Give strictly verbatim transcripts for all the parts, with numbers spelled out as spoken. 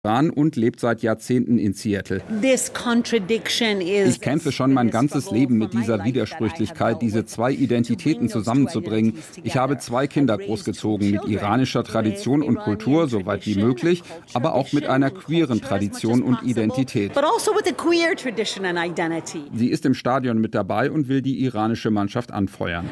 Iran und lebt seit Jahrzehnten in Seattle. Ich kämpfe schon mein ganzes Leben mit dieser Widersprüchlichkeit, diese zwei Identitäten zusammenzubringen. Ich habe zwei Kinder großgezogen mit iranischer Tradition und Kultur, soweit wie möglich, aber auch mit einer queeren Tradition und Identität. Sie ist im Stadion mit dabei und will die iranische Mannschaft anfeuern.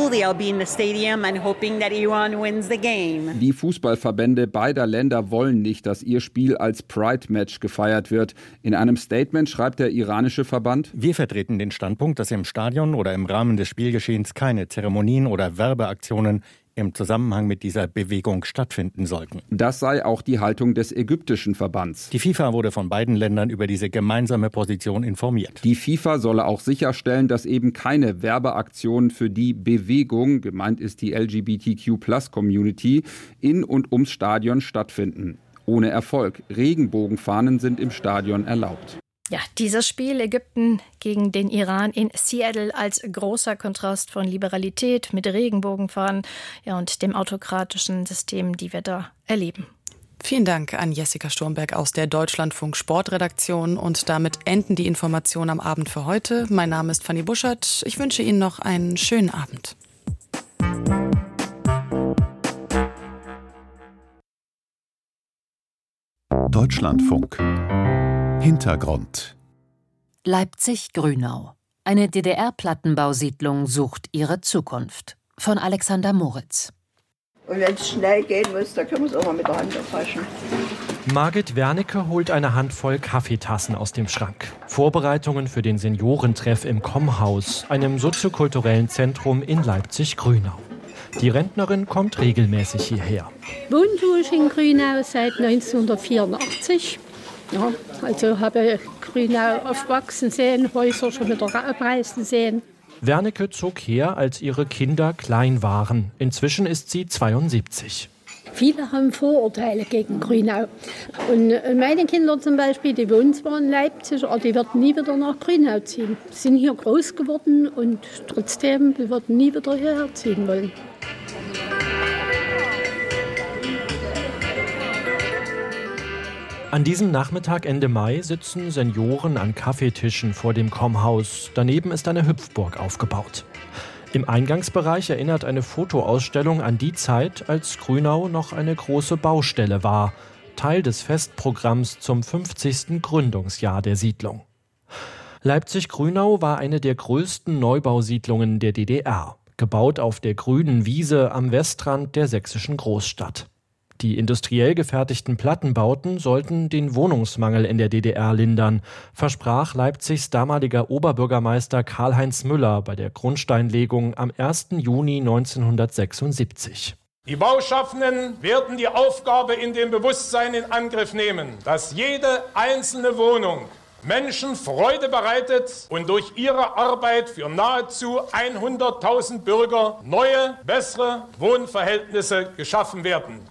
Die Fußballverbände beider Länder wollen nicht, dass ihr Spiel als Pride-Match gefeiert wird. In einem Statement schreibt der iranische Verband: Wir vertreten den Standpunkt, dass im Stadion oder im Rahmen des Spielgeschehens keine Zeremonien oder Werbeaktionen im Zusammenhang mit dieser Bewegung stattfinden sollten. Das sei auch die Haltung des ägyptischen Verbands. Die FIFA wurde von beiden Ländern über diese gemeinsame Position informiert. Die FIFA solle auch sicherstellen, dass eben keine Werbeaktionen für die Bewegung, gemeint ist die L G B T Q Plus Community, in und ums Stadion stattfinden. Ohne Erfolg. Regenbogenfahnen sind im Stadion erlaubt. Ja, dieses Spiel Ägypten gegen den Iran in Seattle als großer Kontrast von Liberalität mit Regenbogenfahnen, ja, und dem autokratischen System, die wir da erleben. Vielen Dank an Jessica Sturmberg aus der Deutschlandfunk Sportredaktion. Und damit enden die Informationen am Abend für heute. Mein Name ist Fanny Buschert. Ich wünsche Ihnen noch einen schönen Abend. Deutschlandfunk. Hintergrund. Leipzig-Grünau. Eine D D R-Plattenbausiedlung sucht ihre Zukunft. Von Alexander Moritz. Und wenn es schnell gehen muss, dann können wir es auch mal mit der Hand erfaschen. Margit Wernicke holt eine Handvoll Kaffeetassen aus dem Schrank. Vorbereitungen für den Seniorentreff im Kommhaus, einem soziokulturellen Zentrum in Leipzig-Grünau. Die Rentnerin kommt regelmäßig hierher. Wohnen tue ich in Grünau seit neunzehnhundertvierundachtzig. Ja, also habe Grünau aufwachsen sehen, Häuser schon wieder abreißen sehen. Wernicke zog her, als ihre Kinder klein waren. Inzwischen ist sie zweiundsiebzig. Viele haben Vorurteile gegen Grünau. Und meine Kinder zum Beispiel, die wohnen zwar in Leipzig, aber die werden nie wieder nach Grünau ziehen. Sie sind hier groß geworden und trotzdem, die werden nie wieder hierher ziehen wollen. An diesem Nachmittag Ende Mai sitzen Senioren an Kaffeetischen vor dem Kommhaus. Daneben ist eine Hüpfburg aufgebaut. Im Eingangsbereich erinnert eine Fotoausstellung an die Zeit, als Grünau noch eine große Baustelle war. Teil des Festprogramms zum fünfzigsten Gründungsjahr der Siedlung. Leipzig-Grünau war eine der größten Neubausiedlungen der D D R, gebaut auf der grünen Wiese am Westrand der sächsischen Großstadt. Die industriell gefertigten Plattenbauten sollten den Wohnungsmangel in der D D R lindern, versprach Leipzigs damaliger Oberbürgermeister Karl-Heinz Müller bei der Grundsteinlegung am ersten Juni neunzehnhundertsechsundsiebzig. Die Bauschaffenden werden die Aufgabe in dem Bewusstsein in Angriff nehmen, dass jede einzelne Wohnung Menschen Freude bereitet und durch ihre Arbeit für nahezu hunderttausend Bürger neue, bessere Wohnverhältnisse geschaffen werden.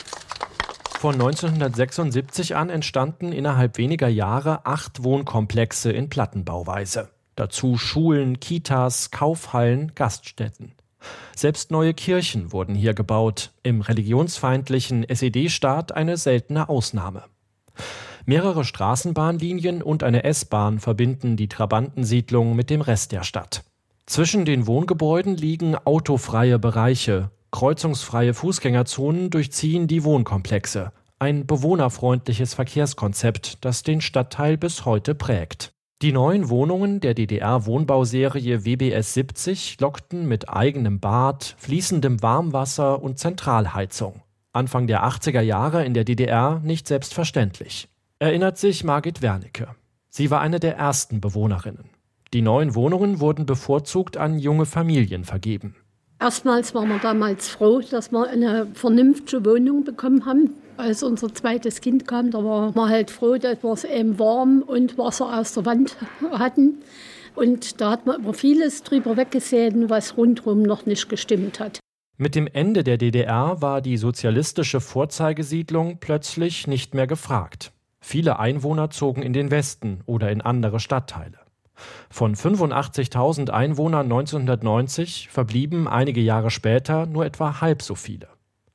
Von neunzehnhundertsechsundsiebzig an entstanden innerhalb weniger Jahre acht Wohnkomplexe in Plattenbauweise. Dazu Schulen, Kitas, Kaufhallen, Gaststätten. Selbst neue Kirchen wurden hier gebaut, im religionsfeindlichen S E D-Staat eine seltene Ausnahme. Mehrere Straßenbahnlinien und eine S-Bahn verbinden die Trabantensiedlung mit dem Rest der Stadt. Zwischen den Wohngebäuden liegen autofreie Bereiche. Kreuzungsfreie Fußgängerzonen durchziehen die Wohnkomplexe. Ein bewohnerfreundliches Verkehrskonzept, das den Stadtteil bis heute prägt. Die neuen Wohnungen der D D R-Wohnbauserie W B S siebzig lockten mit eigenem Bad, fließendem Warmwasser und Zentralheizung. Anfang der achtziger Jahre in der D D R nicht selbstverständlich. Erinnert sich Margit Wernicke. Sie war eine der ersten Bewohnerinnen. Die neuen Wohnungen wurden bevorzugt an junge Familien vergeben. Erstmals waren wir damals froh, dass wir eine vernünftige Wohnung bekommen haben. Als unser zweites Kind kam, da waren wir halt froh, dass wir es eben warm und Wasser aus der Wand hatten. Und da hat man über vieles drüber weggesehen, was rundherum noch nicht gestimmt hat. Mit dem Ende der D D R war die sozialistische Vorzeigesiedlung plötzlich nicht mehr gefragt. Viele Einwohner zogen in den Westen oder in andere Stadtteile. Von fünfundachtzigtausend Einwohnern neunzehnhundertneunzig verblieben einige Jahre später nur etwa halb so viele.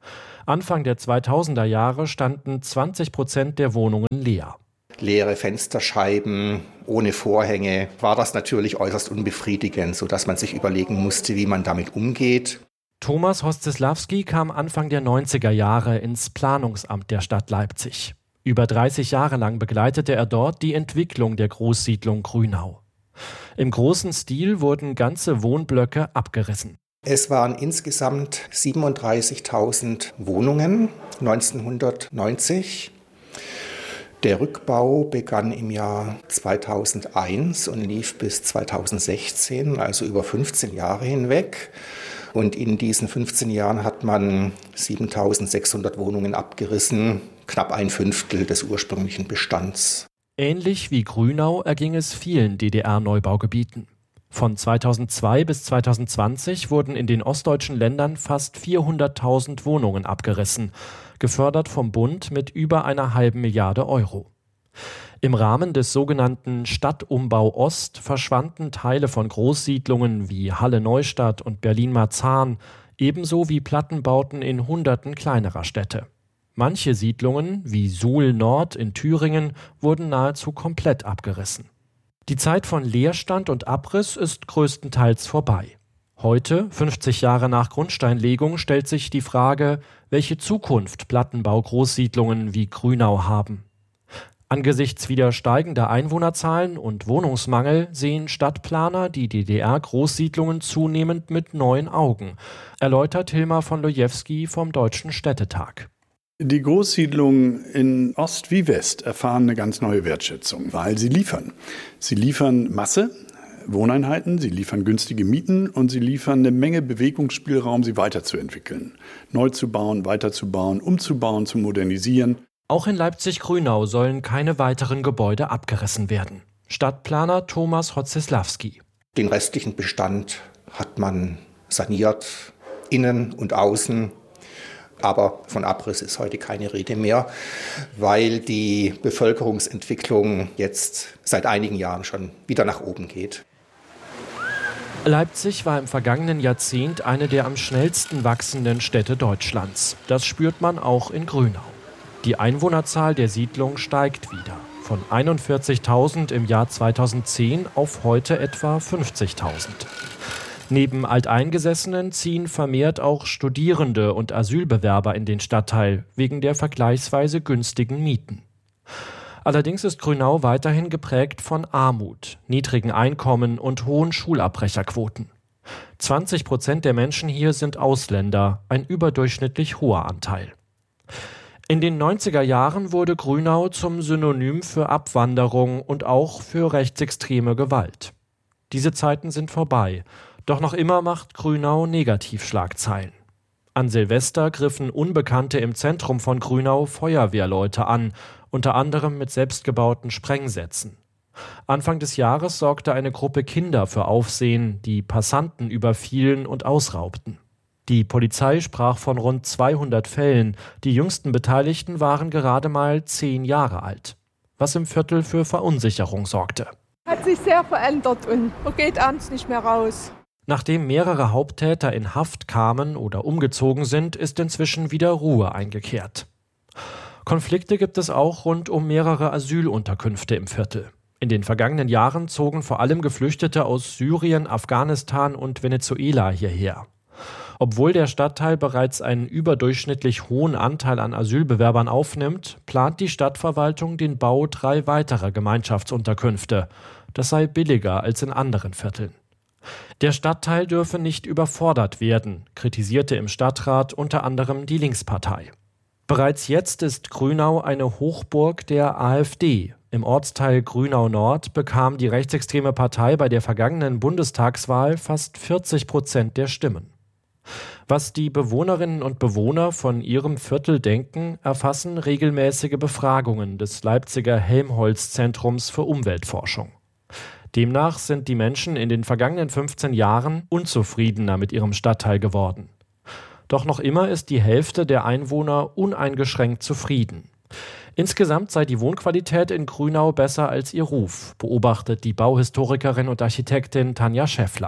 Anfang der zweitausender Jahre standen zwanzig Prozent der Wohnungen leer. Leere Fensterscheiben, ohne Vorhänge, war das natürlich äußerst unbefriedigend, sodass man sich überlegen musste, wie man damit umgeht. Thomas Hostislawski kam Anfang der neunziger Jahre ins Planungsamt der Stadt Leipzig. Über dreißig Jahre lang begleitete er dort die Entwicklung der Großsiedlung Grünau. Im großen Stil wurden ganze Wohnblöcke abgerissen. Es waren insgesamt siebenunddreißigtausend Wohnungen neunzehnhundertneunzig. Der Rückbau begann im Jahr zweitausendeins und lief bis zweitausendsechzehn, also über fünfzehn Jahre hinweg. Und in diesen fünfzehn Jahren hat man siebentausendsechshundert Wohnungen abgerissen, knapp ein Fünftel des ursprünglichen Bestands. Ähnlich wie Grünau erging es vielen D D R-Neubaugebieten. Von zweitausendzwei bis zweitausendzwanzig wurden in den ostdeutschen Ländern fast vierhunderttausend Wohnungen abgerissen, gefördert vom Bund mit über einer halben Milliarde Euro. Im Rahmen des sogenannten Stadtumbau Ost verschwanden Teile von Großsiedlungen wie Halle-Neustadt und Berlin-Marzahn, ebenso wie Plattenbauten in Hunderten kleinerer Städte. Manche Siedlungen, wie Suhl Nord in Thüringen, wurden nahezu komplett abgerissen. Die Zeit von Leerstand und Abriss ist größtenteils vorbei. Heute, fünfzig Jahre nach Grundsteinlegung, stellt sich die Frage, welche Zukunft Plattenbau-Großsiedlungen wie Grünau haben. Angesichts wieder steigender Einwohnerzahlen und Wohnungsmangel sehen Stadtplaner die D D R-Großsiedlungen zunehmend mit neuen Augen, erläutert Hilmar von Lojewski vom Deutschen Städtetag. Die Großsiedlungen in Ost wie West erfahren eine ganz neue Wertschätzung, weil sie liefern. Sie liefern Masse, Wohneinheiten, sie liefern günstige Mieten und sie liefern eine Menge Bewegungsspielraum, sie weiterzuentwickeln, neu zu bauen, weiterzubauen, umzubauen, zu modernisieren. Auch in Leipzig-Grünau sollen keine weiteren Gebäude abgerissen werden. Stadtplaner Thomas Hostislawski. Den restlichen Bestand hat man saniert, innen und außen. Aber von Abriss ist heute keine Rede mehr, weil die Bevölkerungsentwicklung jetzt seit einigen Jahren schon wieder nach oben geht. Leipzig war im vergangenen Jahrzehnt eine der am schnellsten wachsenden Städte Deutschlands. Das spürt man auch in Grünau. Die Einwohnerzahl der Siedlung steigt wieder. Von einundvierzigtausend im Jahr zweitausendzehn auf heute etwa fünfzigtausend. Neben Alteingesessenen ziehen vermehrt auch Studierende und Asylbewerber in den Stadtteil wegen der vergleichsweise günstigen Mieten. Allerdings ist Grünau weiterhin geprägt von Armut, niedrigen Einkommen und hohen Schulabbrecherquoten. zwanzig Prozent der Menschen hier sind Ausländer, ein überdurchschnittlich hoher Anteil. In den neunziger Jahren wurde Grünau zum Synonym für Abwanderung und auch für rechtsextreme Gewalt. Diese Zeiten sind vorbei. Doch noch immer macht Grünau Negativschlagzeilen. An Silvester griffen Unbekannte im Zentrum von Grünau Feuerwehrleute an, unter anderem mit selbstgebauten Sprengsätzen. Anfang des Jahres sorgte eine Gruppe Kinder für Aufsehen, die Passanten überfielen und ausraubten. Die Polizei sprach von rund zweihundert Fällen, die jüngsten Beteiligten waren gerade mal zehn Jahre alt, was im Viertel für Verunsicherung sorgte. Hat sich sehr verändert und man geht abends nicht mehr raus. Nachdem mehrere Haupttäter in Haft kamen oder umgezogen sind, ist inzwischen wieder Ruhe eingekehrt. Konflikte gibt es auch rund um mehrere Asylunterkünfte im Viertel. In den vergangenen Jahren zogen vor allem Geflüchtete aus Syrien, Afghanistan und Venezuela hierher. Obwohl der Stadtteil bereits einen überdurchschnittlich hohen Anteil an Asylbewerbern aufnimmt, plant die Stadtverwaltung den Bau drei weiterer Gemeinschaftsunterkünfte. Das sei billiger als in anderen Vierteln. Der Stadtteil dürfe nicht überfordert werden, kritisierte im Stadtrat unter anderem die Linkspartei. Bereits jetzt ist Grünau eine Hochburg der AfD. Im Ortsteil Grünau Nord bekam die rechtsextreme Partei bei der vergangenen Bundestagswahl fast vierzig Prozent der Stimmen. Was die Bewohnerinnen und Bewohner von ihrem Viertel denken, erfassen regelmäßige Befragungen des Leipziger Helmholtz-Zentrums für Umweltforschung. Demnach sind die Menschen in den vergangenen fünfzehn Jahren unzufriedener mit ihrem Stadtteil geworden. Doch noch immer ist die Hälfte der Einwohner uneingeschränkt zufrieden. Insgesamt sei die Wohnqualität in Grünau besser als ihr Ruf, beobachtet die Bauhistorikerin und Architektin Tanja Schäffler.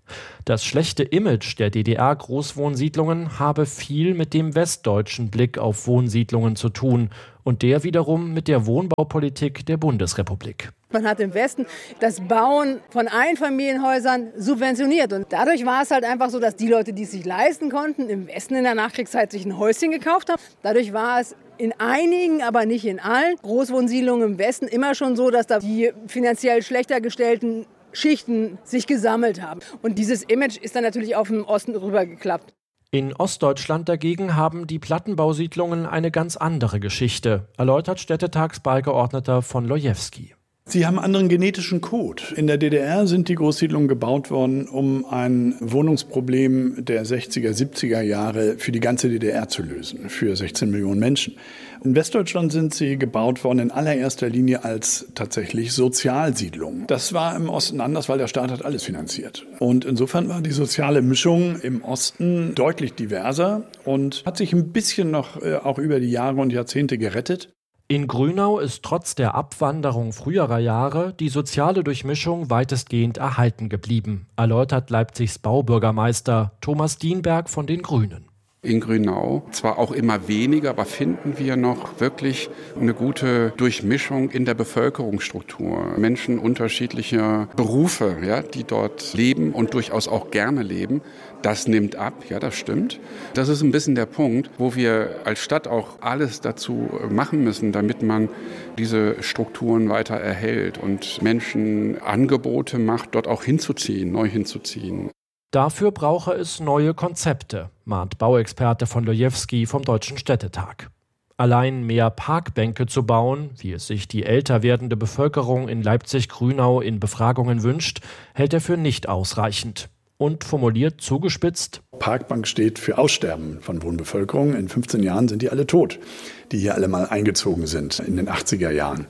Das schlechte Image der D D R-Großwohnsiedlungen habe viel mit dem westdeutschen Blick auf Wohnsiedlungen zu tun und der wiederum mit der Wohnbaupolitik der Bundesrepublik. Man hat im Westen das Bauen von Einfamilienhäusern subventioniert. Und dadurch war es halt einfach so, dass die Leute, die es sich leisten konnten, im Westen in der Nachkriegszeit sich ein Häuschen gekauft haben. Dadurch war es in einigen, aber nicht in allen Großwohnsiedlungen im Westen immer schon so, dass da die finanziell schlechter gestellten Schichten sich gesammelt haben. Und dieses Image ist dann natürlich auf den Osten rübergeklappt. In Ostdeutschland dagegen haben die Plattenbausiedlungen eine ganz andere Geschichte, erläutert Städtetagsbeigeordneter von Lojewski. Sie haben einen anderen genetischen Code. In der D D R sind die Großsiedlungen gebaut worden, um ein Wohnungsproblem der sechziger, siebziger Jahre für die ganze D D R zu lösen, für sechzehn Millionen Menschen. In Westdeutschland sind sie gebaut worden in allererster Linie als tatsächlich Sozialsiedlungen. Das war im Osten anders, weil der Staat hat alles finanziert. Und insofern war die soziale Mischung im Osten deutlich diverser und hat sich ein bisschen noch äh, auch über die Jahre und Jahrzehnte gerettet. In Grünau ist trotz der Abwanderung früherer Jahre die soziale Durchmischung weitestgehend erhalten geblieben, erläutert Leipzigs Baubürgermeister Thomas Dienberg von den Grünen. In Grünau zwar auch immer weniger, aber finden wir noch wirklich eine gute Durchmischung in der Bevölkerungsstruktur. Menschen unterschiedlicher Berufe, ja, die dort leben und durchaus auch gerne leben. Das nimmt ab, ja, das stimmt. Das ist ein bisschen der Punkt, wo wir als Stadt auch alles dazu machen müssen, damit man diese Strukturen weiter erhält und Menschen Angebote macht, dort auch hinzuziehen, neu hinzuziehen. Dafür brauche es neue Konzepte, mahnt Bauexperte von Lojewski vom Deutschen Städtetag. Allein mehr Parkbänke zu bauen, wie es sich die älter werdende Bevölkerung in Leipzig-Grünau in Befragungen wünscht, hält er für nicht ausreichend. Und formuliert zugespitzt: Parkbank steht für Aussterben von Wohnbevölkerung. In fünfzehn Jahren sind die alle tot, die hier alle mal eingezogen sind in den achtziger Jahren.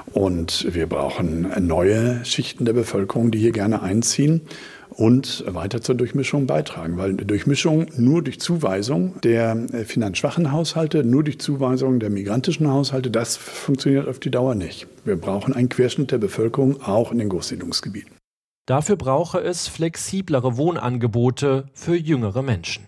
Und wir brauchen neue Schichten der Bevölkerung, die hier gerne einziehen und weiter zur Durchmischung beitragen. Weil eine Durchmischung nur durch Zuweisung der finanzschwachen Haushalte, nur durch Zuweisung der migrantischen Haushalte, das funktioniert auf die Dauer nicht. Wir brauchen einen Querschnitt der Bevölkerung, auch in den Großsiedlungsgebieten. Dafür brauche es flexiblere Wohnangebote für jüngere Menschen.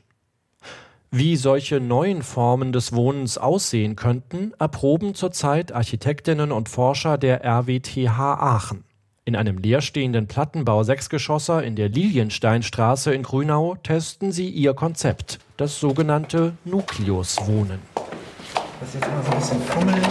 Wie solche neuen Formen des Wohnens aussehen könnten, erproben zurzeit Architektinnen und Forscher der R W T H Aachen. In einem leerstehenden Plattenbau-Sechsgeschosser in der Liliensteinstraße in Grünau testen sie ihr Konzept, das sogenannte Nukleuswohnen. Das ist jetzt immer so ein bisschen fummelig.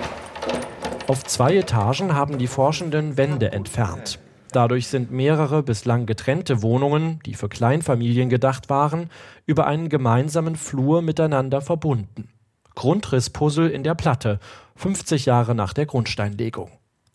Auf zwei Etagen haben die Forschenden Wände entfernt. Dadurch sind mehrere bislang getrennte Wohnungen, die für Kleinfamilien gedacht waren, über einen gemeinsamen Flur miteinander verbunden. Grundrisspuzzle in der Platte, fünfzig Jahre nach der Grundsteinlegung.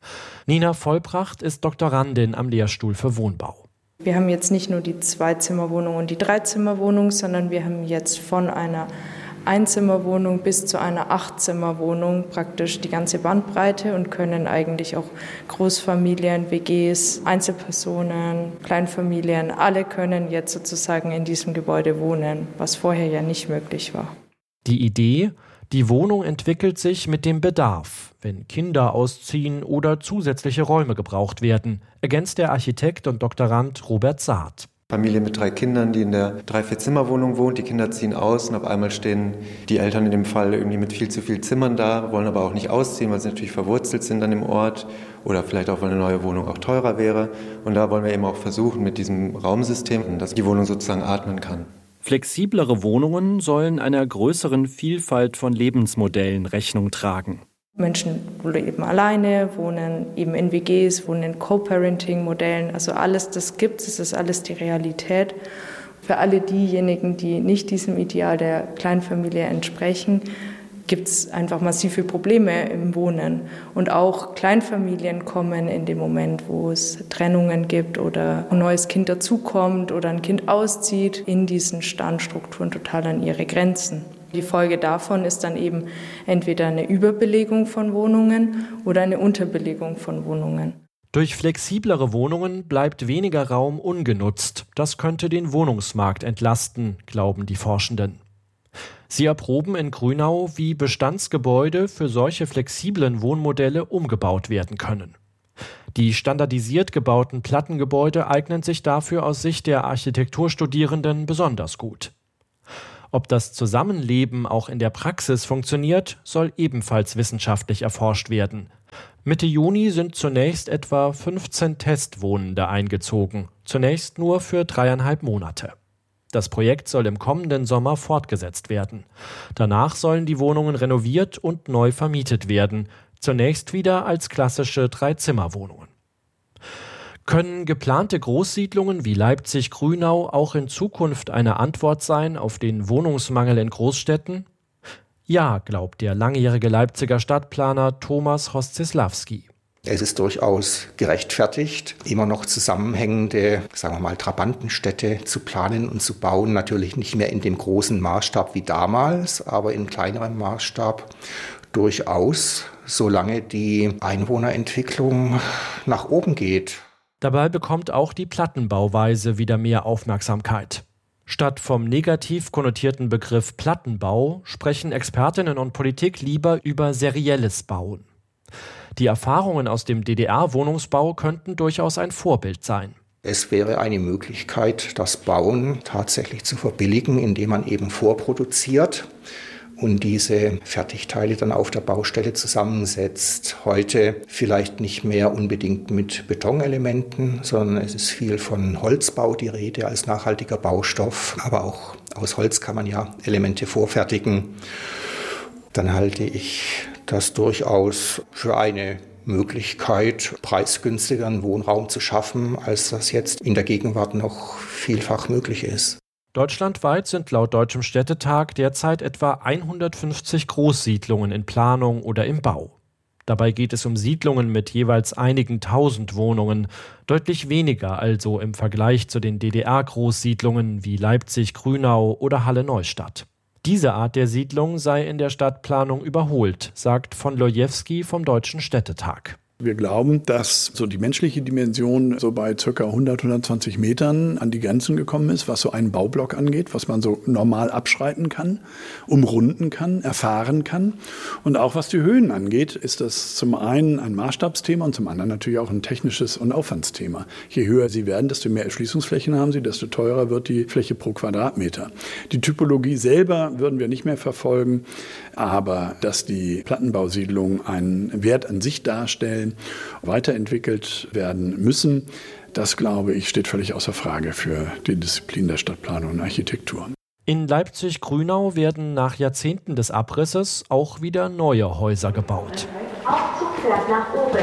Nina Vollbracht ist Doktorandin am Lehrstuhl für Wohnbau. Wir haben jetzt nicht nur die Zweizimmerwohnung und die Dreizimmerwohnung, sondern wir haben jetzt von einer Einzimmerwohnung bis zu einer Achtzimmerwohnung praktisch die ganze Bandbreite und können eigentlich auch Großfamilien, W Gs, Einzelpersonen, Kleinfamilien, alle können jetzt sozusagen in diesem Gebäude wohnen, was vorher ja nicht möglich war. Die Idee: Die Wohnung entwickelt sich mit dem Bedarf, wenn Kinder ausziehen oder zusätzliche Räume gebraucht werden, ergänzt der Architekt und Doktorand Robert Saat. Familie mit drei Kindern, die in der Drei-Vier-Zimmer-Wohnung wohnt. Die Kinder ziehen aus und auf einmal stehen die Eltern in dem Fall irgendwie mit viel zu vielen Zimmern da, wollen aber auch nicht ausziehen, weil sie natürlich verwurzelt sind an dem Ort oder vielleicht auch, weil eine neue Wohnung auch teurer wäre. Und da wollen wir eben auch versuchen mit diesem Raumsystem, dass die Wohnung sozusagen atmen kann. Flexiblere Wohnungen sollen einer größeren Vielfalt von Lebensmodellen Rechnung tragen. Menschen leben alleine, wohnen eben in W Gs, wohnen in Co-Parenting-Modellen. Also alles, das gibt es, das ist alles die Realität. Für alle diejenigen, die nicht diesem Ideal der Kleinfamilie entsprechen, gibt es einfach massive Probleme im Wohnen. Und auch Kleinfamilien kommen in dem Moment, wo es Trennungen gibt oder ein neues Kind dazukommt oder ein Kind auszieht, in diesen Standstrukturen total an ihre Grenzen. Die Folge davon ist dann eben entweder eine Überbelegung von Wohnungen oder eine Unterbelegung von Wohnungen. Durch flexiblere Wohnungen bleibt weniger Raum ungenutzt. Das könnte den Wohnungsmarkt entlasten, glauben die Forschenden. Sie erproben in Grünau, wie Bestandsgebäude für solche flexiblen Wohnmodelle umgebaut werden können. Die standardisiert gebauten Plattengebäude eignen sich dafür aus Sicht der Architekturstudierenden besonders gut. Ob das Zusammenleben auch in der Praxis funktioniert, soll ebenfalls wissenschaftlich erforscht werden. Mitte Juni sind zunächst etwa fünfzehn Testwohnende eingezogen, zunächst nur für dreieinhalb Monate. Das Projekt soll im kommenden Sommer fortgesetzt werden. Danach sollen die Wohnungen renoviert und neu vermietet werden, zunächst wieder als klassische Dreizimmerwohnungen. Können geplante Großsiedlungen wie Leipzig-Grünau auch in Zukunft eine Antwort sein auf den Wohnungsmangel in Großstädten? Ja, glaubt der langjährige Leipziger Stadtplaner Thomas Hoszislawski. Es ist durchaus gerechtfertigt, immer noch zusammenhängende, sagen wir mal, Trabantenstädte zu planen und zu bauen. Natürlich nicht mehr in dem großen Maßstab wie damals, aber in kleinerem Maßstab durchaus, solange die Einwohnerentwicklung nach oben geht. Dabei bekommt auch die Plattenbauweise wieder mehr Aufmerksamkeit. Statt vom negativ konnotierten Begriff Plattenbau sprechen Expertinnen und Politik lieber über serielles Bauen. Die Erfahrungen aus dem D D R-Wohnungsbau könnten durchaus ein Vorbild sein. Es wäre eine Möglichkeit, das Bauen tatsächlich zu verbilligen, indem man eben vorproduziert und diese Fertigteile dann auf der Baustelle zusammensetzt. Heute vielleicht nicht mehr unbedingt mit Betonelementen, sondern es ist viel von Holzbau die Rede als nachhaltiger Baustoff. Aber auch aus Holz kann man ja Elemente vorfertigen. Dann halte ich das durchaus für eine Möglichkeit, preisgünstigeren Wohnraum zu schaffen, als das jetzt in der Gegenwart noch vielfach möglich ist. Deutschlandweit sind laut Deutschem Städtetag derzeit etwa hundertfünfzig Großsiedlungen in Planung oder im Bau. Dabei geht es um Siedlungen mit jeweils einigen tausend Wohnungen, deutlich weniger also im Vergleich zu den D D R-Großsiedlungen wie Leipzig-Grünau oder Halle-Neustadt. Diese Art der Siedlung sei in der Stadtplanung überholt, sagt von Lojewski vom Deutschen Städtetag. Wir glauben, dass so die menschliche Dimension so bei ca. hundert, hundertzwanzig Metern an die Grenzen gekommen ist, was so einen Baublock angeht, was man so normal abschreiten kann, umrunden kann, erfahren kann. Und auch was die Höhen angeht, ist das zum einen ein Maßstabsthema und zum anderen natürlich auch ein technisches und Aufwandsthema. Je höher sie werden, desto mehr Erschließungsflächen haben sie, desto teurer wird die Fläche pro Quadratmeter. Die Typologie selber würden wir nicht mehr verfolgen, aber dass die Plattenbausiedlungen einen Wert an sich darstellen, weiterentwickelt werden müssen, das, glaube ich, steht völlig außer Frage für die Disziplin der Stadtplanung und Architektur. In Leipzig-Grünau werden nach Jahrzehnten des Abrisses auch wieder neue Häuser gebaut. Aufzug fährt nach oben.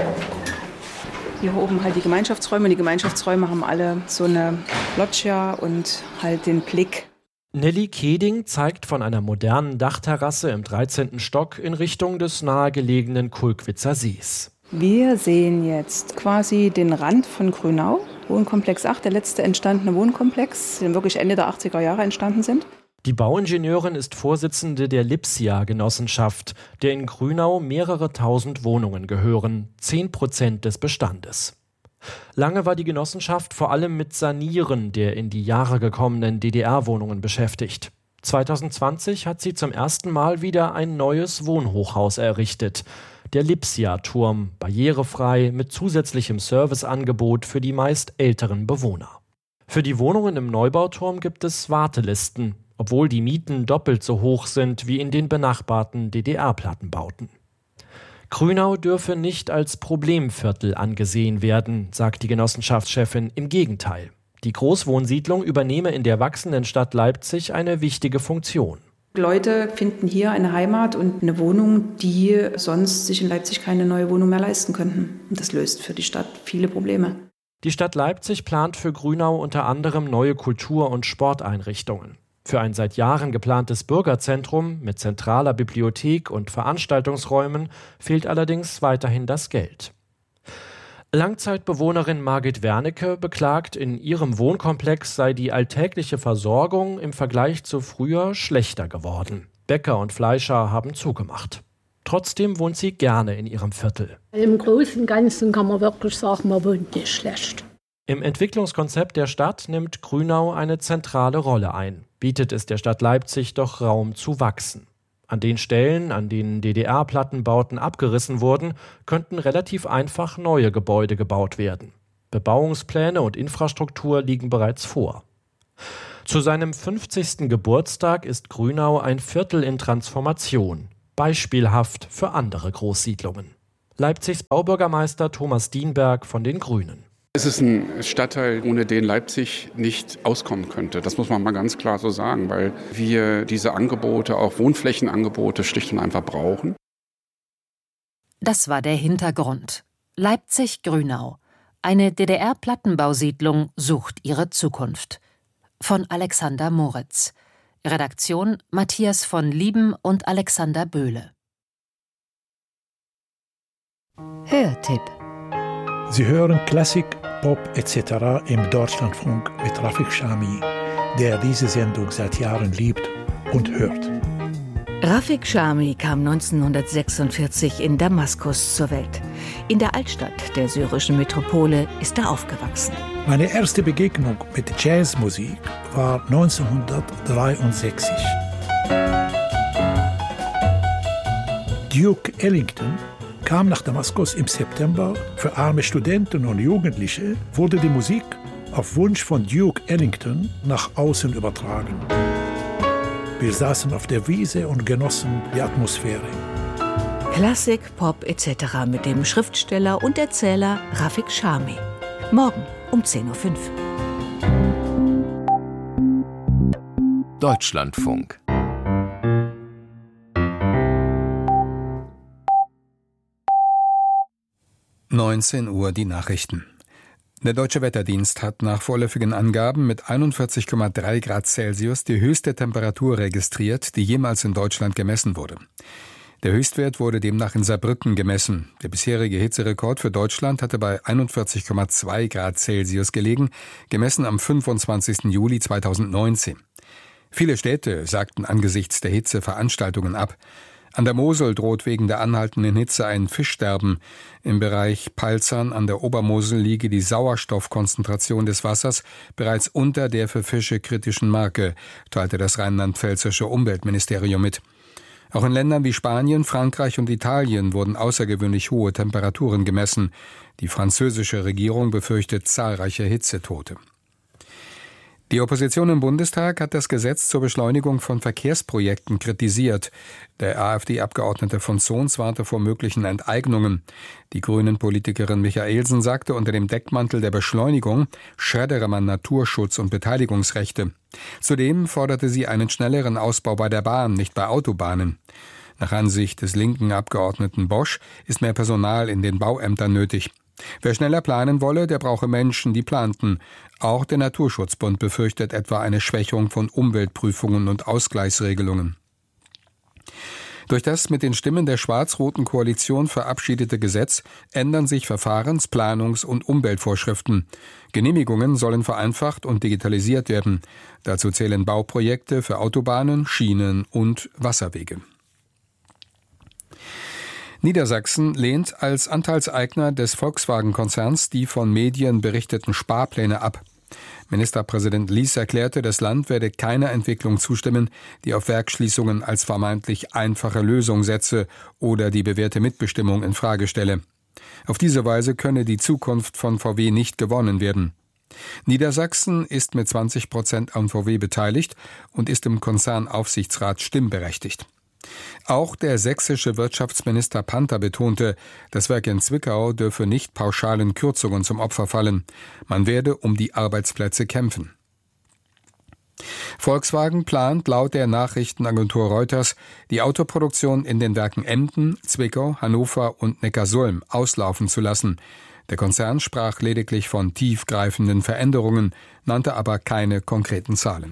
Hier oben halt die Gemeinschaftsräume. Die Gemeinschaftsräume haben alle so eine Loggia und halt den Blick. Nelly Keding zeigt von einer modernen Dachterrasse im dreizehnten Stock in Richtung des nahegelegenen Kulkwitzer Sees. Wir sehen jetzt quasi den Rand von Grünau, Wohnkomplex acht, der letzte entstandene Wohnkomplex, der wirklich Ende der achtziger Jahre entstanden sind. Die Bauingenieurin ist Vorsitzende der Lipsia-Genossenschaft, der in Grünau mehrere tausend Wohnungen gehören, zehn Prozent des Bestandes. Lange war die Genossenschaft vor allem mit Sanieren der in die Jahre gekommenen D D R-Wohnungen beschäftigt. zwanzig zwanzig hat sie zum ersten Mal wieder ein neues Wohnhochhaus errichtet. Der Lipsia-Turm, barrierefrei mit zusätzlichem Serviceangebot für die meist älteren Bewohner. Für die Wohnungen im Neubauturm gibt es Wartelisten, obwohl die Mieten doppelt so hoch sind wie in den benachbarten D D R-Plattenbauten. Grünau dürfe nicht als Problemviertel angesehen werden, sagt die Genossenschaftschefin. Im Gegenteil. Die Großwohnsiedlung übernehme in der wachsenden Stadt Leipzig eine wichtige Funktion. Leute finden hier eine Heimat und eine Wohnung, die sonst sich in Leipzig keine neue Wohnung mehr leisten könnten. Das löst für die Stadt viele Probleme. Die Stadt Leipzig plant für Grünau unter anderem neue Kultur- und Sporteinrichtungen. Für ein seit Jahren geplantes Bürgerzentrum mit zentraler Bibliothek und Veranstaltungsräumen fehlt allerdings weiterhin das Geld. Langzeitbewohnerin Margit Wernicke beklagt, in ihrem Wohnkomplex sei die alltägliche Versorgung im Vergleich zu früher schlechter geworden. Bäcker und Fleischer haben zugemacht. Trotzdem wohnt sie gerne in ihrem Viertel. Im Großen und Ganzen kann man wirklich sagen, man wohnt nicht schlecht. Im Entwicklungskonzept der Stadt nimmt Grünau eine zentrale Rolle ein, bietet es der Stadt Leipzig doch Raum zu wachsen. An den Stellen, an denen D D R-Plattenbauten abgerissen wurden, könnten relativ einfach neue Gebäude gebaut werden. Bebauungspläne und Infrastruktur liegen bereits vor. Zu seinem fünfzigsten Geburtstag ist Grünau ein Viertel in Transformation, beispielhaft für andere Großsiedlungen. Leipzigs Baubürgermeister Thomas Dienberg von den Grünen. Es ist ein Stadtteil, ohne den Leipzig nicht auskommen könnte. Das muss man mal ganz klar so sagen, weil wir diese Angebote, auch Wohnflächenangebote, schlicht und einfach brauchen. Das war der Hintergrund. Leipzig-Grünau. Eine D D R-Plattenbausiedlung sucht ihre Zukunft. Von Alexander Moritz. Redaktion Matthias von Lieben und Alexander Böhle. Hörtipp. Sie hören Klassik, Pop et cetera im Deutschlandfunk mit Rafik Shami, der diese Sendung seit Jahren liebt und hört. Rafik Shami kam neunzehnhundertsechsundvierzig in Damaskus zur Welt. In der Altstadt der syrischen Metropole ist er aufgewachsen. Meine erste Begegnung mit Jazzmusik war neunzehnhundertdreiundsechzig. Duke Ellington kam nach Damaskus im September. Für arme Studenten und Jugendliche wurde die Musik auf Wunsch von Duke Ellington nach außen übertragen. Wir saßen auf der Wiese und genossen die Atmosphäre. Klassik, Pop et cetera mit dem Schriftsteller und Erzähler Rafik Shami. Morgen um zehn Uhr fünf. Deutschlandfunk. neunzehn Uhr die Nachrichten. Der Deutsche Wetterdienst hat nach vorläufigen Angaben mit einundvierzig Komma drei Grad Celsius die höchste Temperatur registriert, die jemals in Deutschland gemessen wurde. Der Höchstwert wurde demnach in Saarbrücken gemessen. Der bisherige Hitzerekord für Deutschland hatte bei einundvierzig Komma zwei Grad Celsius gelegen, gemessen am fünfundzwanzigsten Juli zweitausendneunzehn. Viele Städte sagten angesichts der Hitze Veranstaltungen ab. An der Mosel droht wegen der anhaltenden Hitze ein Fischsterben. Im Bereich Palzern an der Obermosel liege die Sauerstoffkonzentration des Wassers bereits unter der für Fische kritischen Marke, teilte das rheinland-pfälzische Umweltministerium mit. Auch in Ländern wie Spanien, Frankreich und Italien wurden außergewöhnlich hohe Temperaturen gemessen. Die französische Regierung befürchtet zahlreiche Hitzetote. Die Opposition im Bundestag hat das Gesetz zur Beschleunigung von Verkehrsprojekten kritisiert. Der AfD-Abgeordnete von Zons warnte vor möglichen Enteignungen. Die Grünen-Politikerin Michaelsen sagte, unter dem Deckmantel der Beschleunigung schreddere man Naturschutz und Beteiligungsrechte. Zudem forderte sie einen schnelleren Ausbau bei der Bahn, nicht bei Autobahnen. Nach Ansicht des linken Abgeordneten Bosch ist mehr Personal in den Bauämtern nötig. Wer schneller planen wolle, der brauche Menschen, die planten. Auch der Naturschutzbund befürchtet etwa eine Schwächung von Umweltprüfungen und Ausgleichsregelungen. Durch das mit den Stimmen der schwarz-roten Koalition verabschiedete Gesetz ändern sich Verfahrens-, Planungs- und Umweltvorschriften. Genehmigungen sollen vereinfacht und digitalisiert werden. Dazu zählen Bauprojekte für Autobahnen, Schienen und Wasserwege. Niedersachsen lehnt als Anteilseigner des Volkswagen-Konzerns die von Medien berichteten Sparpläne ab. Ministerpräsident Lies erklärte, das Land werde keiner Entwicklung zustimmen, die auf Werksschließungen als vermeintlich einfache Lösung setze oder die bewährte Mitbestimmung in Frage stelle. Auf diese Weise könne die Zukunft von V W nicht gewonnen werden. Niedersachsen ist mit zwanzig Prozent am V W beteiligt und ist im Konzernaufsichtsrat stimmberechtigt. Auch der sächsische Wirtschaftsminister Panther betonte, das Werk in Zwickau dürfe nicht pauschalen Kürzungen zum Opfer fallen. Man werde um die Arbeitsplätze kämpfen. Volkswagen plant laut der Nachrichtenagentur Reuters, die Autoproduktion in den Werken Emden, Zwickau, Hannover und Neckarsulm auslaufen zu lassen. Der Konzern sprach lediglich von tiefgreifenden Veränderungen, nannte aber keine konkreten Zahlen.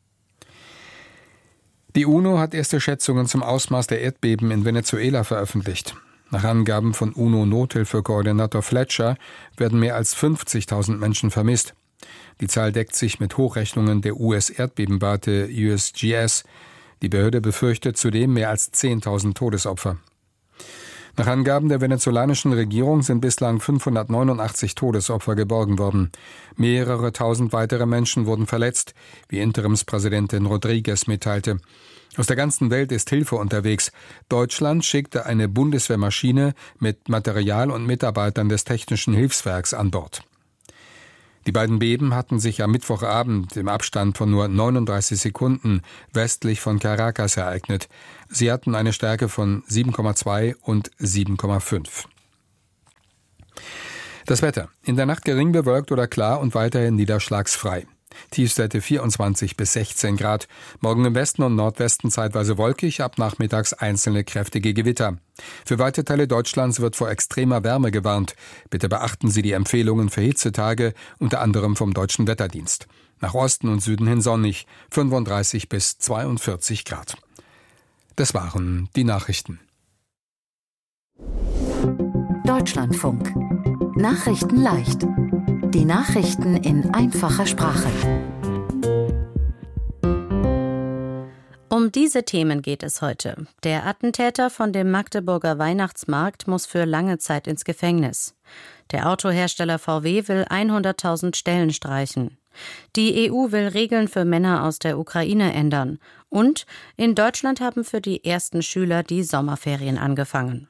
Die UNO hat erste Schätzungen zum Ausmaß der Erdbeben in Venezuela veröffentlicht. Nach Angaben von UNO-Nothilfekoordinator Fletcher werden mehr als fünfzigtausend Menschen vermisst. Die Zahl deckt sich mit Hochrechnungen der U S-Erdbebenwarte U S G S. Die Behörde befürchtet zudem mehr als zehntausend Todesopfer. Nach Angaben der venezolanischen Regierung sind bislang fünfhundertneunundachtzig Todesopfer geborgen worden. Mehrere tausend weitere Menschen wurden verletzt, wie Interimspräsidentin Rodriguez mitteilte. Aus der ganzen Welt ist Hilfe unterwegs. Deutschland schickte eine Bundeswehrmaschine mit Material und Mitarbeitern des Technischen Hilfswerks an Bord. Die beiden Beben hatten sich am Mittwochabend im Abstand von nur neununddreißig Sekunden westlich von Caracas ereignet. Sie hatten eine Stärke von sieben Komma zwei und sieben Komma fünf. Das Wetter. In der Nacht gering bewölkt oder klar und weiterhin niederschlagsfrei. Tiefstwerte vierundzwanzig bis sechzehn Grad. Morgen im Westen und Nordwesten zeitweise wolkig, ab nachmittags einzelne kräftige Gewitter. Für weite Teile Deutschlands wird vor extremer Wärme gewarnt. Bitte beachten Sie die Empfehlungen für Hitzetage, unter anderem vom Deutschen Wetterdienst. Nach Osten und Süden hin sonnig, fünfunddreißig bis zweiundvierzig Grad. Das waren die Nachrichten. Deutschlandfunk. Nachrichten leicht. Die Nachrichten in einfacher Sprache. Um diese Themen geht es heute. Der Attentäter von dem Magdeburger Weihnachtsmarkt muss für lange Zeit ins Gefängnis. Der Autohersteller V W will hunderttausend Stellen streichen. Die E U will Regeln für Männer aus der Ukraine ändern. Und in Deutschland haben für die ersten Schüler die Sommerferien angefangen.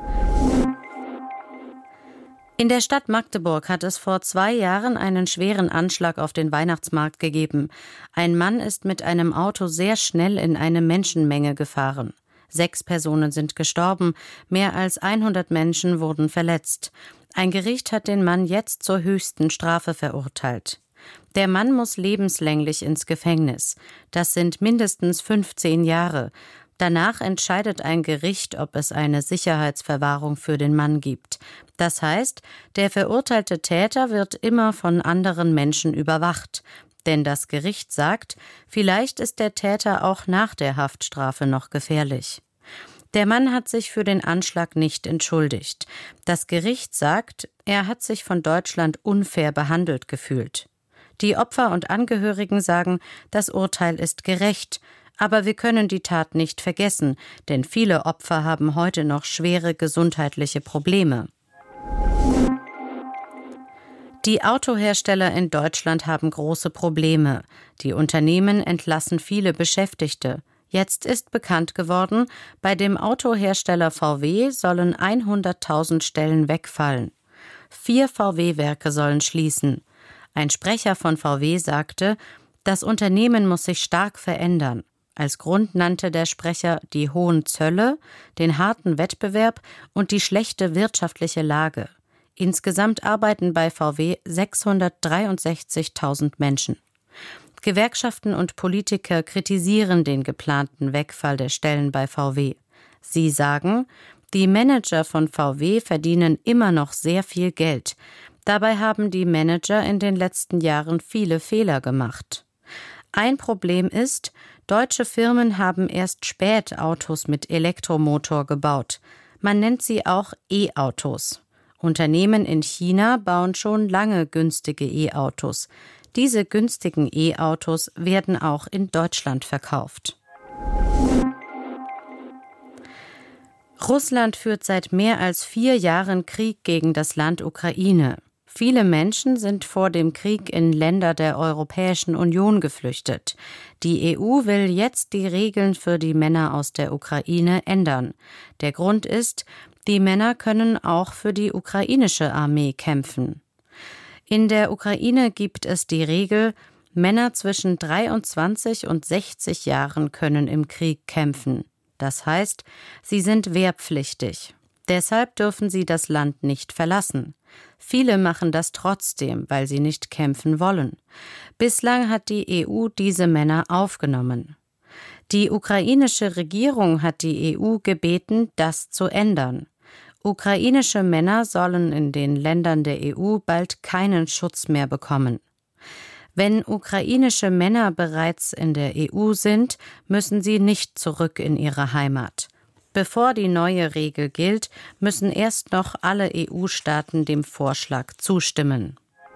In der Stadt Magdeburg hat es vor zwei Jahren einen schweren Anschlag auf den Weihnachtsmarkt gegeben. Ein Mann ist mit einem Auto sehr schnell in eine Menschenmenge gefahren. Sechs Personen sind gestorben, mehr als hundert Menschen wurden verletzt. Ein Gericht hat den Mann jetzt zur höchsten Strafe verurteilt. Der Mann muss lebenslänglich ins Gefängnis. Das sind mindestens fünfzehn Jahre. Danach entscheidet ein Gericht, ob es eine Sicherheitsverwahrung für den Mann gibt. Das heißt, der verurteilte Täter wird immer von anderen Menschen überwacht. Denn das Gericht sagt, vielleicht ist der Täter auch nach der Haftstrafe noch gefährlich. Der Mann hat sich für den Anschlag nicht entschuldigt. Das Gericht sagt, er hat sich von Deutschland unfair behandelt gefühlt. Die Opfer und Angehörigen sagen, das Urteil ist gerecht. Aber wir können die Tat nicht vergessen, denn viele Opfer haben heute noch schwere gesundheitliche Probleme. Die Autohersteller in Deutschland haben große Probleme. Die Unternehmen entlassen viele Beschäftigte. Jetzt ist bekannt geworden, bei dem Autohersteller V W sollen hunderttausend Stellen wegfallen. Vier V W-Werke sollen schließen. Ein Sprecher von V W sagte, das Unternehmen muss sich stark verändern. Als Grund nannte der Sprecher die hohen Zölle, den harten Wettbewerb und die schlechte wirtschaftliche Lage. Insgesamt arbeiten bei V W sechshundertdreiundsechzigtausend Menschen. Gewerkschaften und Politiker kritisieren den geplanten Wegfall der Stellen bei V W. Sie sagen, die Manager von V W verdienen immer noch sehr viel Geld. Dabei haben die Manager in den letzten Jahren viele Fehler gemacht. Ein Problem ist, deutsche Firmen haben erst spät Autos mit Elektromotor gebaut. Man nennt sie auch E-Autos. Unternehmen in China bauen schon lange günstige E-Autos. Diese günstigen E-Autos werden auch in Deutschland verkauft. Russland führt seit mehr als vier Jahren Krieg gegen das Land Ukraine. Viele Menschen sind vor dem Krieg in Länder der Europäischen Union geflüchtet. Die E U will jetzt die Regeln für die Männer aus der Ukraine ändern. Der Grund ist, die Männer können auch für die ukrainische Armee kämpfen. In der Ukraine gibt es die Regel, Männer zwischen dreiundzwanzig und sechzig Jahren können im Krieg kämpfen. Das heißt, sie sind wehrpflichtig. Deshalb dürfen sie das Land nicht verlassen. Viele machen das trotzdem, weil sie nicht kämpfen wollen. Bislang hat die E U diese Männer aufgenommen. Die ukrainische Regierung hat die E U gebeten, das zu ändern. Ukrainische Männer sollen in den Ländern der E U bald keinen Schutz mehr bekommen. Wenn ukrainische Männer bereits in der E U sind, müssen sie nicht zurück in ihre Heimat. Bevor die neue Regel gilt, müssen erst noch alle E U-Staaten dem Vorschlag zustimmen.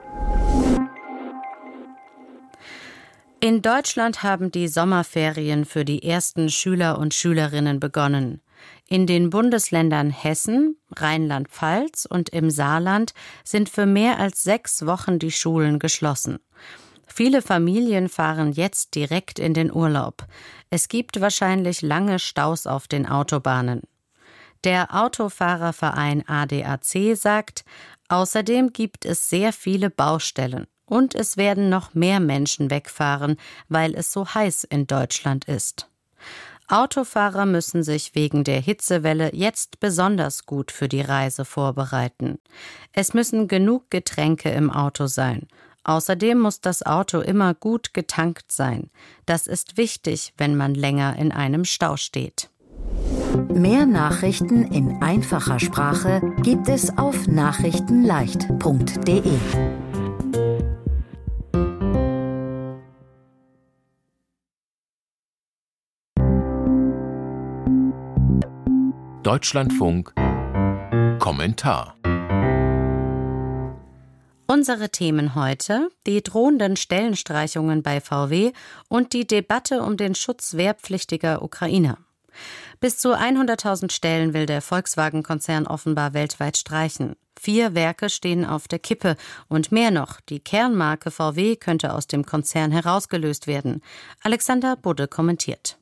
In Deutschland haben die Sommerferien für die ersten Schüler und Schülerinnen begonnen. In den Bundesländern Hessen, Rheinland-Pfalz und im Saarland sind für mehr als sechs Wochen die Schulen geschlossen. Viele Familien fahren jetzt direkt in den Urlaub. Es gibt wahrscheinlich lange Staus auf den Autobahnen. Der Autofahrerverein A D A C sagt, außerdem gibt es sehr viele Baustellen und es werden noch mehr Menschen wegfahren, weil es so heiß in Deutschland ist. Autofahrer müssen sich wegen der Hitzewelle jetzt besonders gut für die Reise vorbereiten. Es müssen genug Getränke im Auto sein. Außerdem muss das Auto immer gut getankt sein. Das ist wichtig, wenn man länger in einem Stau steht. Mehr Nachrichten in einfacher Sprache gibt es auf nachrichtenleicht punkt de. Deutschlandfunk Kommentar. Unsere Themen heute: die drohenden Stellenstreichungen bei V W und die Debatte um den Schutz wehrpflichtiger Ukrainer. Bis zu hunderttausend Stellen will der Volkswagen-Konzern offenbar weltweit streichen. Vier Werke stehen auf der Kippe und mehr noch, die Kernmarke V W könnte aus dem Konzern herausgelöst werden. Alexander Budde kommentiert.